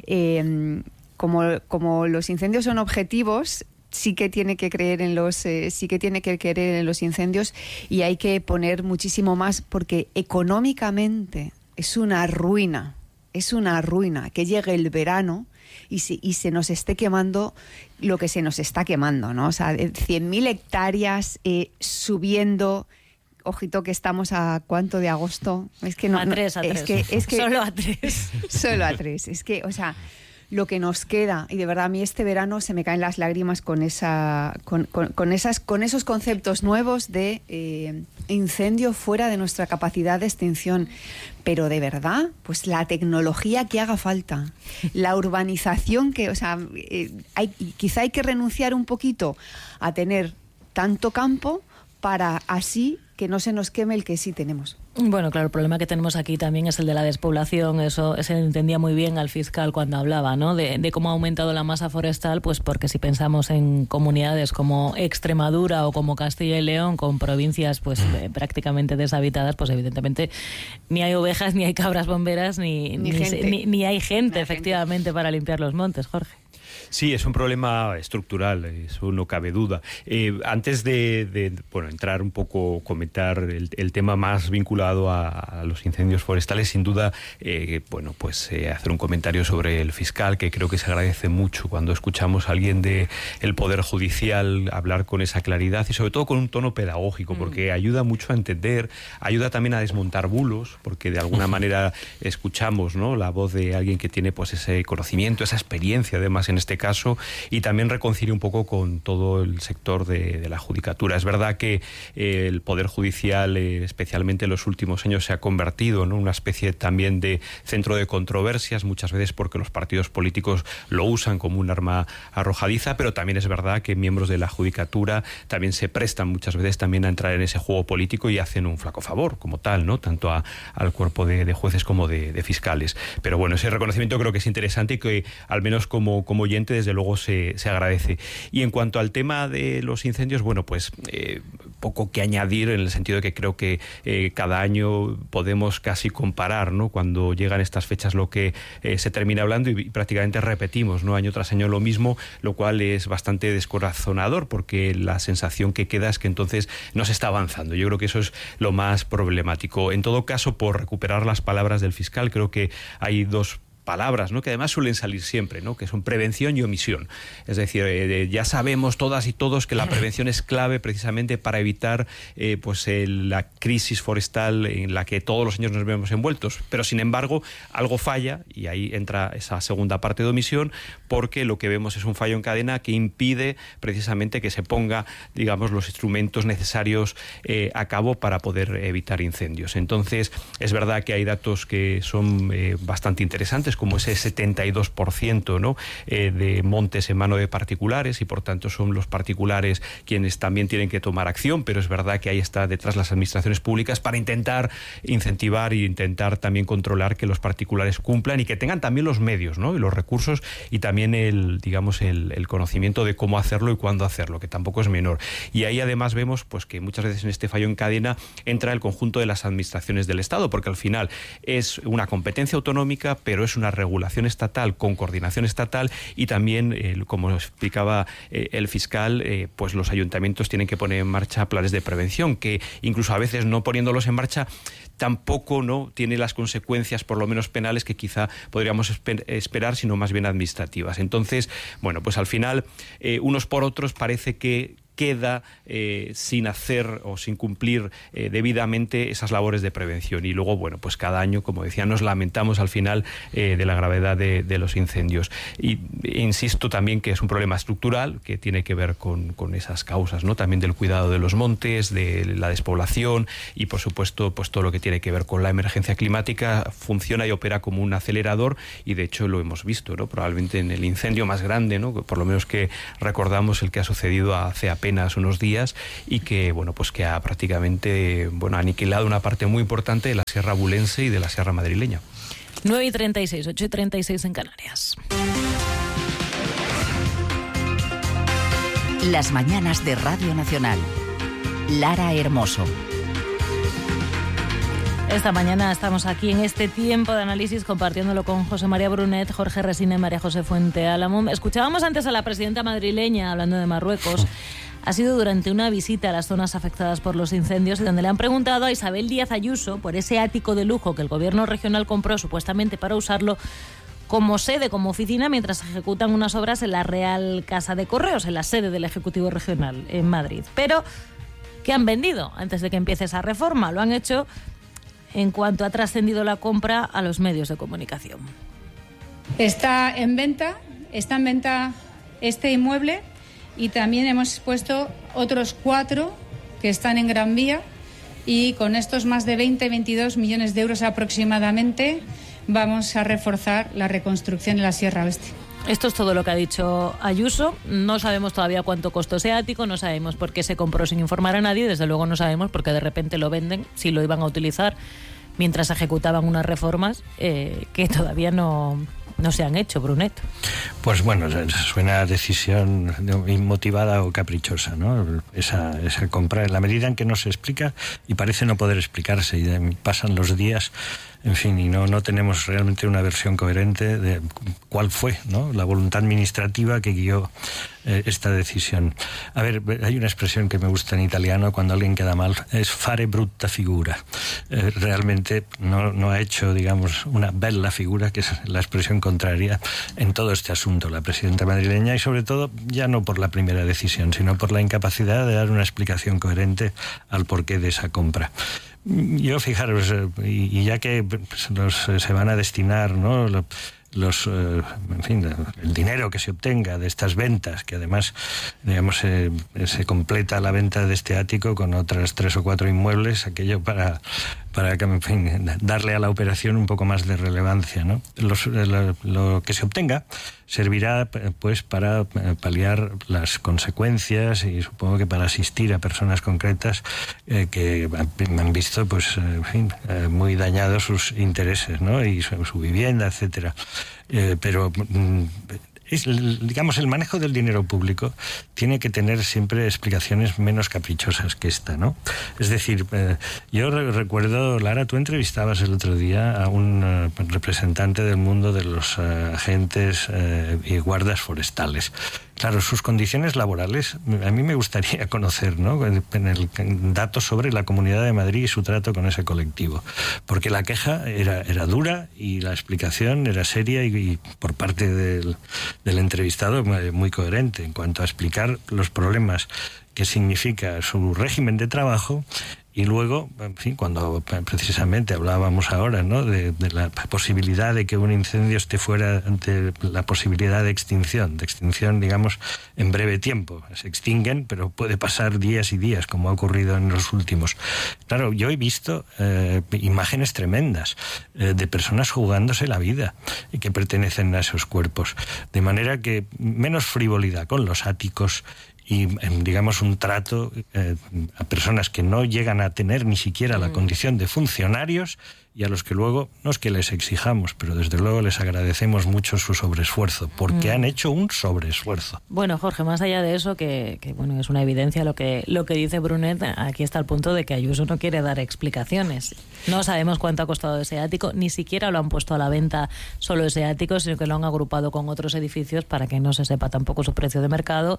eh, Como, como los incendios son objetivos, sí que tiene que creer en los, eh, sí que tiene que creer en los incendios, y hay que poner muchísimo más, porque económicamente es una ruina, es una ruina que llegue el verano y se, y se nos esté quemando lo que se nos está quemando, ¿no? O sea, cien mil hectáreas eh, subiendo. Ojito que estamos a ¿cuánto de agosto? Es que no, a tres, a no, tres. Es que, es que, solo a tres. Solo a tres. Es que, o sea, lo que nos queda, y de verdad a mí este verano se me caen las lágrimas con esa con, con, con esas con esos conceptos nuevos de eh, incendio fuera de nuestra capacidad de extinción. Pero de verdad, pues la tecnología que haga falta, la urbanización que, o sea, eh, hay, quizá hay que renunciar un poquito a tener tanto campo para así que no se nos queme el que sí tenemos. Bueno, claro, el problema que tenemos aquí también es el de la despoblación. Eso se entendía muy bien al fiscal cuando hablaba, ¿no? De, de cómo ha aumentado la masa forestal, pues porque si pensamos en comunidades como Extremadura o como Castilla y León, con provincias pues eh, prácticamente deshabitadas, pues evidentemente ni hay ovejas, ni hay cabras bomberas, ni, ni, ni, gente. ni, ni hay gente, ni efectivamente, gente. Para limpiar los montes, Jorge. Sí, es un problema estructural, eso no cabe duda. Eh, antes de, de bueno, entrar un poco, comentar el, el tema más vinculado a, a los incendios forestales, sin duda, eh, bueno, pues eh, hacer un comentario sobre el fiscal, que creo que se agradece mucho cuando escuchamos a alguien del Poder Judicial hablar con esa claridad y sobre todo con un tono pedagógico, porque ayuda mucho a entender, ayuda también a desmontar bulos, porque de alguna manera escuchamos, ¿no?, la voz de alguien que tiene pues ese conocimiento, esa experiencia, además en este caso, y también reconcilia un poco con todo el sector de, de la judicatura. Es verdad que eh, el Poder Judicial, eh, especialmente en los últimos años, se ha convertido en, ¿no?, una especie también de centro de controversias, muchas veces porque los partidos políticos lo usan como un arma arrojadiza, pero también es verdad que miembros de la judicatura también se prestan muchas veces también a entrar en ese juego político y hacen un flaco favor como tal, ¿no?, tanto a, al cuerpo de, de jueces como de, de fiscales. Pero bueno, ese reconocimiento creo que es interesante y que al menos como, como oyente desde luego se, se agradece. Y en cuanto al tema de los incendios, bueno, pues eh, poco que añadir, en el sentido de que creo que eh, cada año podemos casi comparar, ¿no?, cuando llegan estas fechas lo que eh, se termina hablando y, y prácticamente repetimos, ¿no?, año tras año lo mismo, lo cual es bastante descorazonador porque la sensación que queda es que entonces no se está avanzando. Yo creo que eso es lo más problemático. En todo caso, por recuperar las palabras del fiscal, creo que hay dos palabras, ¿no?, que además suelen salir siempre, ¿no?, que son prevención y omisión. Es decir, eh, ya sabemos todas y todos que la prevención es clave precisamente para evitar eh, pues eh, la crisis forestal en la que todos los años nos vemos envueltos. Pero sin embargo, algo falla y ahí entra esa segunda parte de omisión, porque lo que vemos es un fallo en cadena que impide precisamente que se ponga, digamos, los instrumentos necesarios eh, a cabo para poder evitar incendios. Entonces, es verdad que hay datos que son eh, bastante interesantes, como ese setenta y dos por ciento, ¿no?, eh, de montes en mano de particulares, y por tanto son los particulares quienes también tienen que tomar acción, pero es verdad que ahí está detrás las administraciones públicas para intentar incentivar e intentar también controlar que los particulares cumplan y que tengan también los medios, ¿no?, y los recursos y también el, digamos, el, el conocimiento de cómo hacerlo y cuándo hacerlo, que tampoco es menor. Y ahí además vemos pues que muchas veces en este fallo en cadena entra el conjunto de las administraciones del Estado, porque al final es una competencia autonómica, pero es una una regulación estatal con coordinación estatal y también, eh, como explicaba eh, el fiscal, eh, pues los ayuntamientos tienen que poner en marcha planes de prevención, que incluso a veces no poniéndolos en marcha tampoco no tiene las consecuencias, por lo menos penales, que quizá podríamos esper- esperar, sino más bien administrativas. Entonces, bueno, pues al final, eh, unos por otros parece que queda eh, sin hacer o sin cumplir eh, debidamente esas labores de prevención. Y luego, bueno, pues cada año, como decía, nos lamentamos al final eh, de la gravedad de, de los incendios. Y e insisto también que es un problema estructural que tiene que ver con, con esas causas, ¿no? También del cuidado de los montes, de la despoblación y, por supuesto, pues todo lo que tiene que ver con la emergencia climática funciona y opera como un acelerador, y de hecho lo hemos visto, ¿no? Probablemente en el incendio más grande, ¿no? Por lo menos que recordamos, el que ha sucedido hace apenas apenas unos días y que, bueno, pues que ha prácticamente, bueno, aniquilado una parte muy importante de la Sierra Bulense y de la Sierra Madrileña. nueve y treinta y seis, ocho y treinta y seis en Canarias. Las mañanas de Radio Nacional. Lara Hermoso. Esta mañana estamos aquí en este tiempo de análisis compartiéndolo con José María Brunet, Jorge Resina y María José Fuente Álamo. Escuchábamos antes a la presidenta madrileña hablando de Marruecos. Ha sido durante una visita a las zonas afectadas por los incendios, donde le han preguntado a Isabel Díaz Ayuso por ese ático de lujo que el gobierno regional compró supuestamente para usarlo como sede, como oficina, mientras ejecutan unas obras en la Real Casa de Correos, en la sede del Ejecutivo Regional en Madrid. Pero, ¿qué han vendido antes de que empiece esa reforma? Lo han hecho en cuanto ha trascendido la compra a los medios de comunicación. Está en venta, está en venta este inmueble y también hemos puesto otros cuatro que están en Gran Vía, y con estos más de veinte, veintidós millones de euros aproximadamente vamos a reforzar la reconstrucción en la Sierra Oeste. Esto es todo lo que ha dicho Ayuso. No sabemos todavía cuánto costó ese ático, no sabemos por qué se compró sin informar a nadie, desde luego no sabemos por qué de repente lo venden, si lo iban a utilizar mientras ejecutaban unas reformas eh, que todavía no, no se han hecho, Brunet. Pues bueno, suena a decisión inmotivada o caprichosa, ¿no? Esa, esa compra, en la medida en que no se explica y parece no poder explicarse, y pasan los días, en fin, y no, no tenemos realmente una versión coherente de cuál fue, ¿no?, la voluntad administrativa que guió eh, esta decisión. A ver, hay una expresión que me gusta en italiano cuando alguien queda mal, es fare brutta figura. Eh, realmente no, no ha hecho, digamos, una bella figura, que es la expresión contraria, en todo este asunto, la presidenta madrileña, y sobre todo, ya no por la primera decisión, sino por la incapacidad de dar una explicación coherente al porqué de esa compra. Yo, fijaros, y ya que los, se van a destinar, ¿no?, los, en fin, el dinero que se obtenga de estas ventas, que además, digamos, se, se completa la venta de este ático con otras tres o cuatro inmuebles, aquello para, para en fin, darle a la operación un poco más de relevancia, ¿no? Los, lo, lo que se obtenga servirá, pues, para paliar las consecuencias y supongo que para asistir a personas concretas eh, que han visto, pues, en fin, eh, muy dañados sus intereses, ¿no?, y su, su vivienda, etcétera. Eh, pero mm, es, digamos, el manejo del dinero público tiene que tener siempre explicaciones menos caprichosas que esta, ¿no? Es decir, eh, yo re- recuerdo, Lara, tú entrevistabas el otro día a un uh, representante del mundo de los uh, agentes uh, y guardas forestales. Claro, sus condiciones laborales, a mí me gustaría conocer, ¿no?, en el, en datos sobre la Comunidad de Madrid y su trato con ese colectivo, porque la queja era, era dura y la explicación era seria y, y por parte del, del entrevistado muy coherente en cuanto a explicar los problemas que significa su régimen de trabajo. Y luego, en fin, cuando precisamente hablábamos ahora, ¿no?, de, de la posibilidad de que un incendio esté fuera ante la posibilidad de extinción, de extinción, digamos, en breve tiempo. Se extinguen, pero puede pasar días y días, como ha ocurrido en los últimos. Claro, yo he visto eh, imágenes tremendas eh, de personas jugándose la vida y que pertenecen a esos cuerpos. De manera que menos frivolidad con los áticos y, digamos, un trato eh, a personas que no llegan a tener ni siquiera la condición de funcionarios y a los que luego, no es que les exijamos, pero desde luego les agradecemos mucho su sobreesfuerzo, porque mm. han hecho un sobreesfuerzo. Bueno, Jorge, más allá de eso, que, que bueno, es una evidencia lo que, lo que dice Brunet, aquí está el punto de que Ayuso no quiere dar explicaciones. No sabemos cuánto ha costado ese ático, ni siquiera lo han puesto a la venta solo ese ático, sino que lo han agrupado con otros edificios para que no se sepa tampoco su precio de mercado.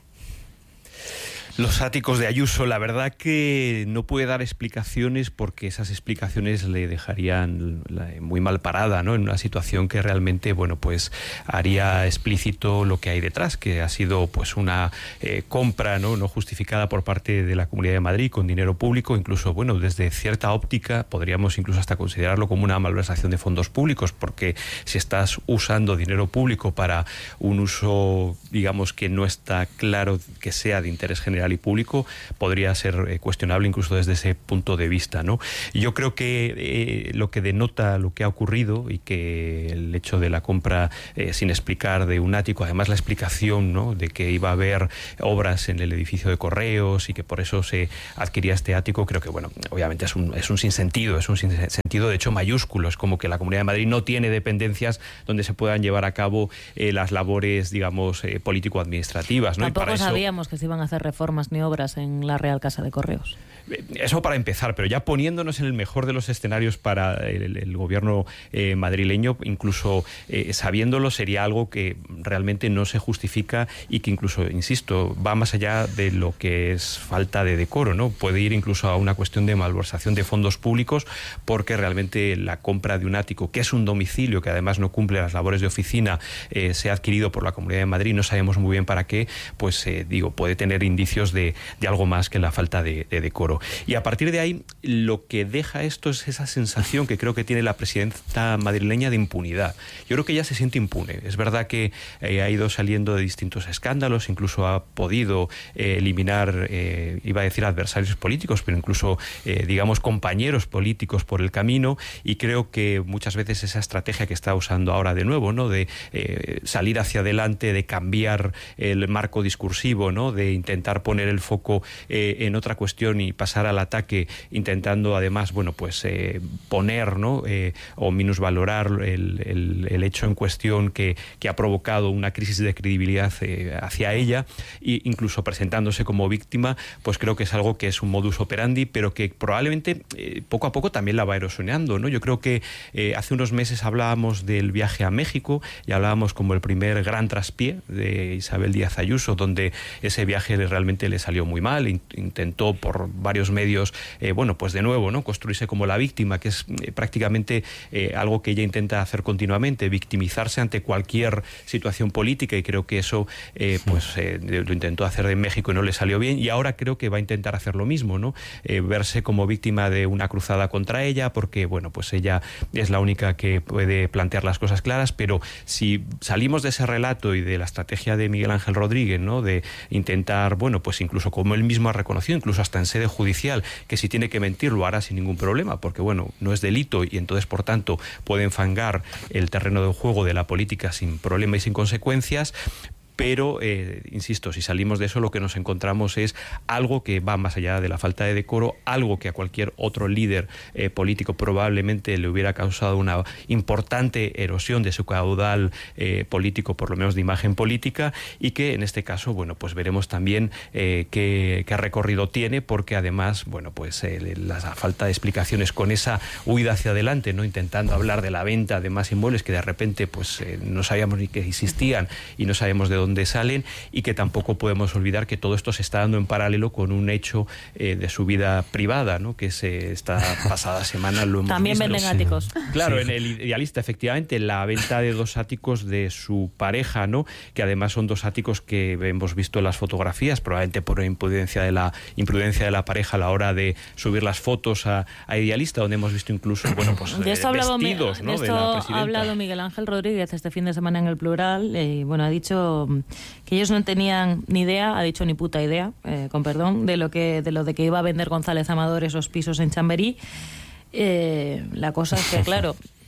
Los áticos de Ayuso, la verdad que no puede dar explicaciones porque esas explicaciones le dejarían muy mal parada, ¿no? En una situación que realmente, bueno, pues haría explícito lo que hay detrás, que ha sido pues una eh, compra, ¿no? no justificada por parte de la Comunidad de Madrid con dinero público, incluso, bueno, desde cierta óptica podríamos incluso hasta considerarlo como una malversación de fondos públicos, porque si estás usando dinero público para un uso, digamos, que no está claro que sea de interés general y público, podría ser eh, cuestionable incluso desde ese punto de vista, ¿no? Yo creo que eh, lo que denota lo que ha ocurrido y que el hecho de la compra eh, sin explicar de un ático, además la explicación, ¿no? de que iba a haber obras en el edificio de Correos y que por eso se adquiría este ático, creo que, bueno, obviamente es un, es un sinsentido, es un sinsentido de hecho mayúsculo, es como que la Comunidad de Madrid no tiene dependencias donde se puedan llevar a cabo eh, las labores, digamos, eh, político-administrativas, ¿no? Tampoco y para sabíamos eso, que se iban a hacer reformas ni obras en la Real Casa de Correos. Eso para empezar, pero ya poniéndonos en el mejor de los escenarios para el, el gobierno eh, madrileño, incluso eh, sabiéndolo, sería algo que realmente no se justifica y que incluso, insisto, va más allá de lo que es falta de decoro, ¿no? Puede ir incluso a una cuestión de malversación de fondos públicos, porque realmente la compra de un ático, que es un domicilio que además no cumple las labores de oficina, eh, se ha adquirido por la Comunidad de Madrid, no sabemos muy bien para qué, pues eh, digo, puede tener indicios de, de algo más que la falta de, de decoro. Y a partir de ahí, lo que deja esto es esa sensación que creo que tiene la presidenta madrileña de impunidad. Yo creo que ella se siente impune. Es verdad que eh, ha ido saliendo de distintos escándalos, incluso ha podido eh, eliminar, eh, iba a decir adversarios políticos, pero incluso, eh, digamos, compañeros políticos por el camino, y creo que muchas veces esa estrategia que está usando ahora de nuevo, ¿no? de eh, salir hacia adelante, de cambiar el marco discursivo, ¿no? de intentar poner el foco eh, en otra cuestión y pasar al ataque, intentando además, bueno, pues eh, poner, ¿no? Eh, o minusvalorar el, el, el hecho en cuestión que, que ha provocado una crisis de credibilidad eh, hacia ella, e incluso presentándose como víctima, pues creo que es algo que es un modus operandi, pero que probablemente eh, poco a poco también la va erosionando, ¿no? Yo creo que eh, hace unos meses hablábamos del viaje a México y hablábamos como el primer gran traspié de Isabel Díaz Ayuso, donde ese viaje realmente le salió muy mal, intentó por varios medios, eh, bueno, pues de nuevo, ¿no? construirse como la víctima, que es eh, prácticamente eh, algo que ella intenta hacer continuamente, victimizarse ante cualquier situación política, y creo que eso eh, pues eh, lo intentó hacer en México y no le salió bien, y ahora creo que va a intentar hacer lo mismo, ¿no? Eh, verse como víctima de una cruzada contra ella, porque, bueno, pues ella es la única que puede plantear las cosas claras, pero si salimos de ese relato y de la estrategia de Miguel Ángel Rodríguez, ¿no? de intentar, bueno, pues incluso como él mismo ha reconocido, incluso hasta en sede judicial, que si tiene que mentir lo hará sin ningún problema, porque, bueno, no es delito y entonces, por tanto, puede enfangar el terreno de juego de la política sin problema y sin consecuencias. Pero, eh, insisto, si salimos de eso, lo que nos encontramos es algo que va más allá de la falta de decoro, algo que a cualquier otro líder eh, político probablemente le hubiera causado una importante erosión de su caudal eh, político, por lo menos de imagen política, y que en este caso, bueno, pues veremos también eh, qué, qué recorrido tiene, porque además, bueno, pues eh, la falta de explicaciones con esa huida hacia adelante, ¿no? Intentando hablar de la venta de más inmuebles que de repente pues eh, no sabíamos ni que existían y no sabemos de dónde salen, y que tampoco podemos olvidar que todo esto se está dando en paralelo con un hecho eh, de su vida privada, ¿no? que se esta pasada semana lo hemos También visto. Venden áticos. Claro, Sí. en el Idealista, efectivamente, la venta de dos áticos de su pareja, ¿no? que además son dos áticos que hemos visto en las fotografías, probablemente por imprudencia de la imprudencia de la pareja a la hora de subir las fotos a, a Idealista, donde hemos visto incluso, bueno, pues De esto, ha hablado, vestidos, de ¿no? esto de la ha presidenta. hablado Miguel Ángel Rodríguez este fin de semana en El Plural, eh, y bueno, ha dicho que ellos no tenían ni idea, ha dicho ni puta idea, eh, con perdón, de lo que de lo de que iba a vender González Amador esos pisos en Chamberí. Eh, la cosa es que, claro,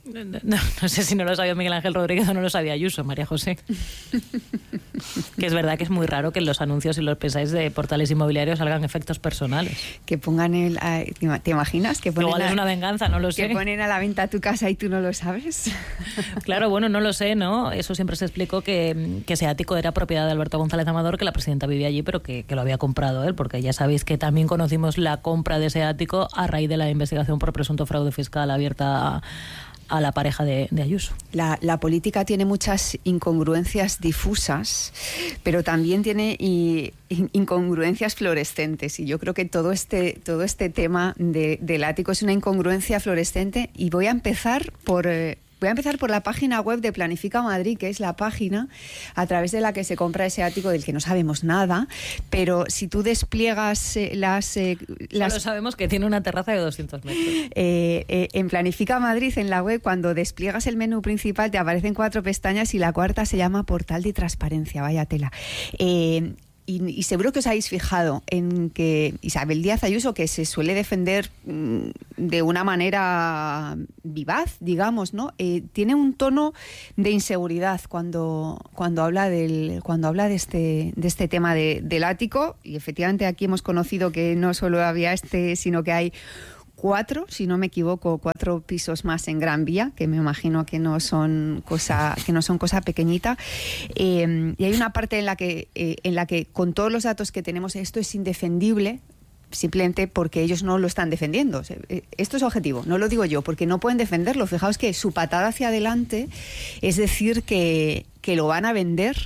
No, no, no sé si no lo sabía Miguel Ángel Rodríguez o no lo sabía Ayuso, María José. Que es verdad que es muy raro que en los anuncios y los pensáis de portales inmobiliarios salgan efectos personales. Que pongan el... ¿Te imaginas? Que ponen Igual a, es una venganza, no lo sé. Que ponen a la venta tu casa y tú no lo sabes. Claro, bueno, no lo sé, ¿no? Eso siempre se explicó que, que ese ático era propiedad de Alberto González Amador, que la presidenta vivía allí, pero que, que lo había comprado él, porque ya sabéis que también conocimos la compra de ese ático a raíz de la investigación por presunto fraude fiscal abierta a a la pareja de, de Ayuso. La, la política tiene muchas incongruencias difusas, pero también tiene y, incongruencias fluorescentes, y yo creo que todo este, todo este tema de, del ático es una incongruencia fluorescente, y voy a empezar por... Eh, Voy a empezar por la página web de Planifica Madrid, que es la página a través de la que se compra ese ático del que no sabemos nada, pero si tú despliegas eh, las... Eh, las Solo sabemos que tiene una terraza de doscientos metros. Eh, eh, en Planifica Madrid, en la web, cuando despliegas el menú principal te aparecen cuatro pestañas y la cuarta se llama Portal de Transparencia, vaya tela. Eh, Y, y seguro que os habéis fijado en que Isabel Díaz Ayuso, que se suele defender mmm, de una manera vivaz, digamos, ¿no? Eh, tiene un tono de inseguridad cuando, cuando habla del, cuando habla de este, de este tema de, del ático. Y efectivamente aquí hemos conocido que no solo había este, sino que hay cuatro, si no me equivoco, cuatro pisos más en Gran Vía, que me imagino que no son cosa, que no son cosa pequeñita. Eh, y hay una parte en la que, eh, en la que, con todos los datos que tenemos, esto es indefendible, simplemente porque ellos no lo están defendiendo. Esto es objetivo, no lo digo yo, porque no pueden defenderlo. Fijaos que su patada hacia adelante es decir que, que lo van a vender.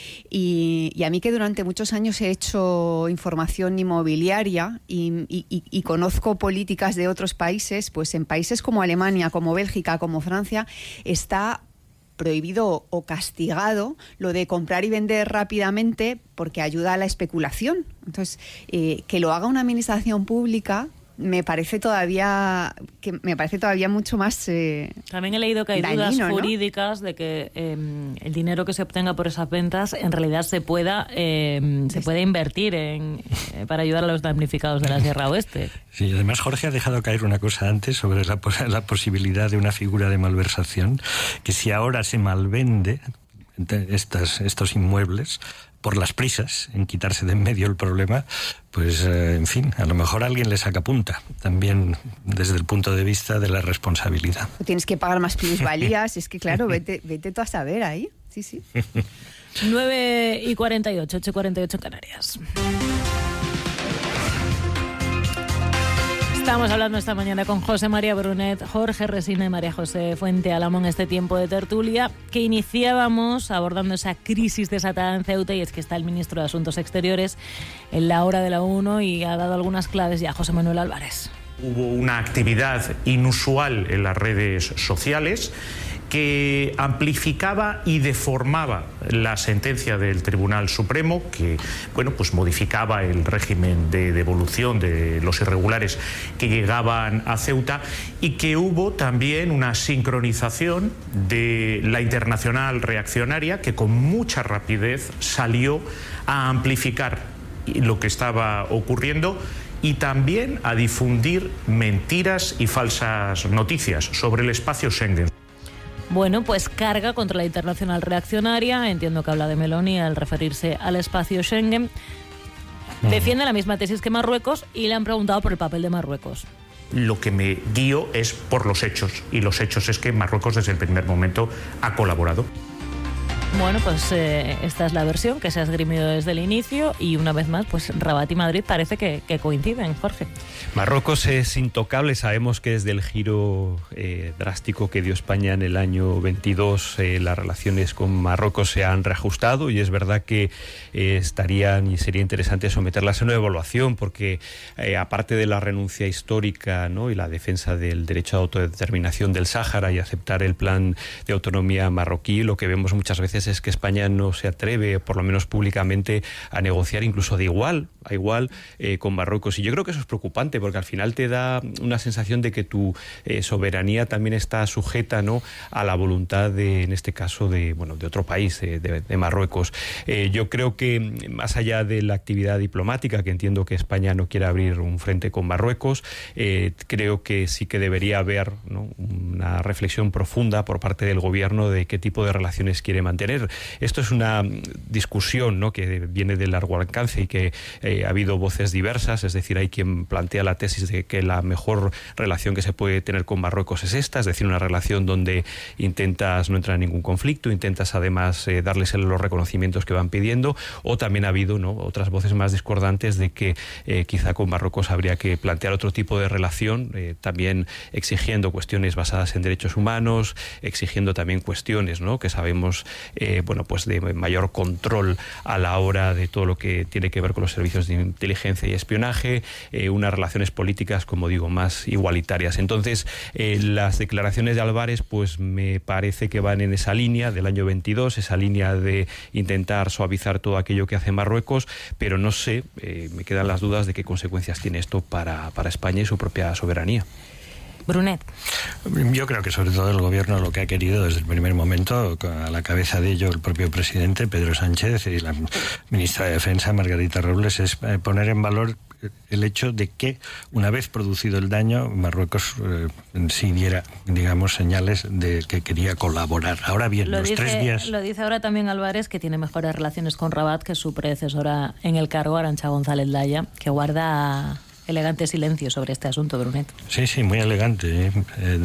Y, y a mí, que durante muchos años he hecho información inmobiliaria y, y, y conozco políticas de otros países, pues en países como Alemania, como Bélgica, como Francia, está prohibido o castigado lo de comprar y vender rápidamente porque ayuda a la especulación. Entonces, eh, que lo haga una administración pública me parece todavía que me parece todavía mucho más eh, también he leído que hay dañino, dudas ¿no? jurídicas de que eh, el dinero que se obtenga por esas ventas en realidad se pueda eh, se puede invertir en eh, para ayudar a los damnificados de la Sierra Oeste. Sí, además Jorge ha dejado caer una cosa antes sobre la, la posibilidad de una figura de malversación, que si ahora se malvende estas, estos inmuebles por las prisas en quitarse de en medio el problema, pues eh, en fin, a lo mejor alguien le saca punta, también desde el punto de vista de la responsabilidad. Tienes que pagar más plusvalías, es que claro, vete, vete tú a saber ahí, sí, sí. nueve y cuarenta y ocho, ocho y cuarenta y ocho en Canarias. Estamos hablando esta mañana con José María Brunet, Jorge Resina y María José Fuente Álamo en este tiempo de tertulia, que iniciábamos abordando esa crisis desatada en Ceuta, y es que está el ministro de Asuntos Exteriores en la hora de la uno y ha dado algunas claves ya José Manuel Álvarez. Hubo una actividad inusual en las redes sociales que amplificaba y deformaba la sentencia del Tribunal Supremo, que bueno, pues modificaba el régimen de devolución de los irregulares que llegaban a Ceuta, y que hubo también una sincronización de la internacional reaccionaria, que con mucha rapidez salió a amplificar lo que estaba ocurriendo y también a difundir mentiras y falsas noticias sobre el espacio Schengen. Bueno, pues carga contra la internacional reaccionaria, entiendo que habla de Meloni al referirse al espacio Schengen. Defiende la misma tesis que Marruecos y le han preguntado por el papel de Marruecos. Lo que me guío es por los hechos, y los hechos es que Marruecos desde el primer momento ha colaborado. Bueno, pues eh, esta es la versión que se ha esgrimido desde el inicio, y una vez más, pues Rabat y Madrid parece que, que coinciden, Jorge. Marruecos es intocable. Sabemos que desde el giro eh, drástico que dio España en el año veintidós, eh, las relaciones con Marruecos se han reajustado, y es verdad que eh, estarían y sería interesante someterlas a una evaluación, porque eh, aparte de la renuncia histórica, ¿no?, y la defensa del derecho a autodeterminación del Sáhara y aceptar el plan de autonomía marroquí, lo que vemos muchas veces es que España no se atreve, por lo menos públicamente, a negociar incluso de igual a igual eh, con Marruecos. Y yo creo que eso es preocupante, porque al final te da una sensación de que tu eh, soberanía también está sujeta, ¿no?, a la voluntad de, en este caso, de bueno, de otro país, de, de, de Marruecos. Eh, yo creo que más allá de la actividad diplomática, que entiendo que España no quiere abrir un frente con Marruecos, eh, creo que sí que debería haber, ¿no?, una una reflexión profunda por parte del gobierno de qué tipo de relaciones quiere mantener. Esto es una discusión, ¿no?, que viene de largo alcance y que eh, ha habido voces diversas, es decir, hay quien plantea la tesis de que la mejor relación que se puede tener con Marruecos es esta, es decir, una relación donde intentas no entrar en ningún conflicto, intentas además eh, darles los reconocimientos que van pidiendo, o también ha habido, ¿no?, otras voces más discordantes de que eh, quizá con Marruecos habría que plantear otro tipo de relación, eh, también exigiendo cuestiones basadas en derechos humanos, exigiendo también cuestiones, ¿no?, que sabemos eh, bueno, pues de mayor control a la hora de todo lo que tiene que ver con los servicios de inteligencia y espionaje, eh, unas relaciones políticas, como digo, más igualitarias. Entonces, eh, las declaraciones de Álvarez pues me parece que van en esa línea del año veintidós, esa línea de intentar suavizar todo aquello que hace Marruecos, pero no sé, eh, me quedan las dudas de qué consecuencias tiene esto para, para España y su propia soberanía. Brunet. Yo creo que sobre todo el gobierno lo que ha querido desde el primer momento, a la cabeza de ello el propio presidente Pedro Sánchez y la ministra de Defensa Margarita Robles, es poner en valor el hecho de que una vez producido el daño Marruecos eh, sí diera, digamos, señales de que quería colaborar. Ahora bien, lo los dice, tres días... Lo dice ahora también Álvarez, que tiene mejores relaciones con Rabat que su predecesora en el cargo, Arantxa González Laya, que guarda elegante silencio sobre este asunto, Brunet. Sí, sí, muy elegante. ¿eh? Eh,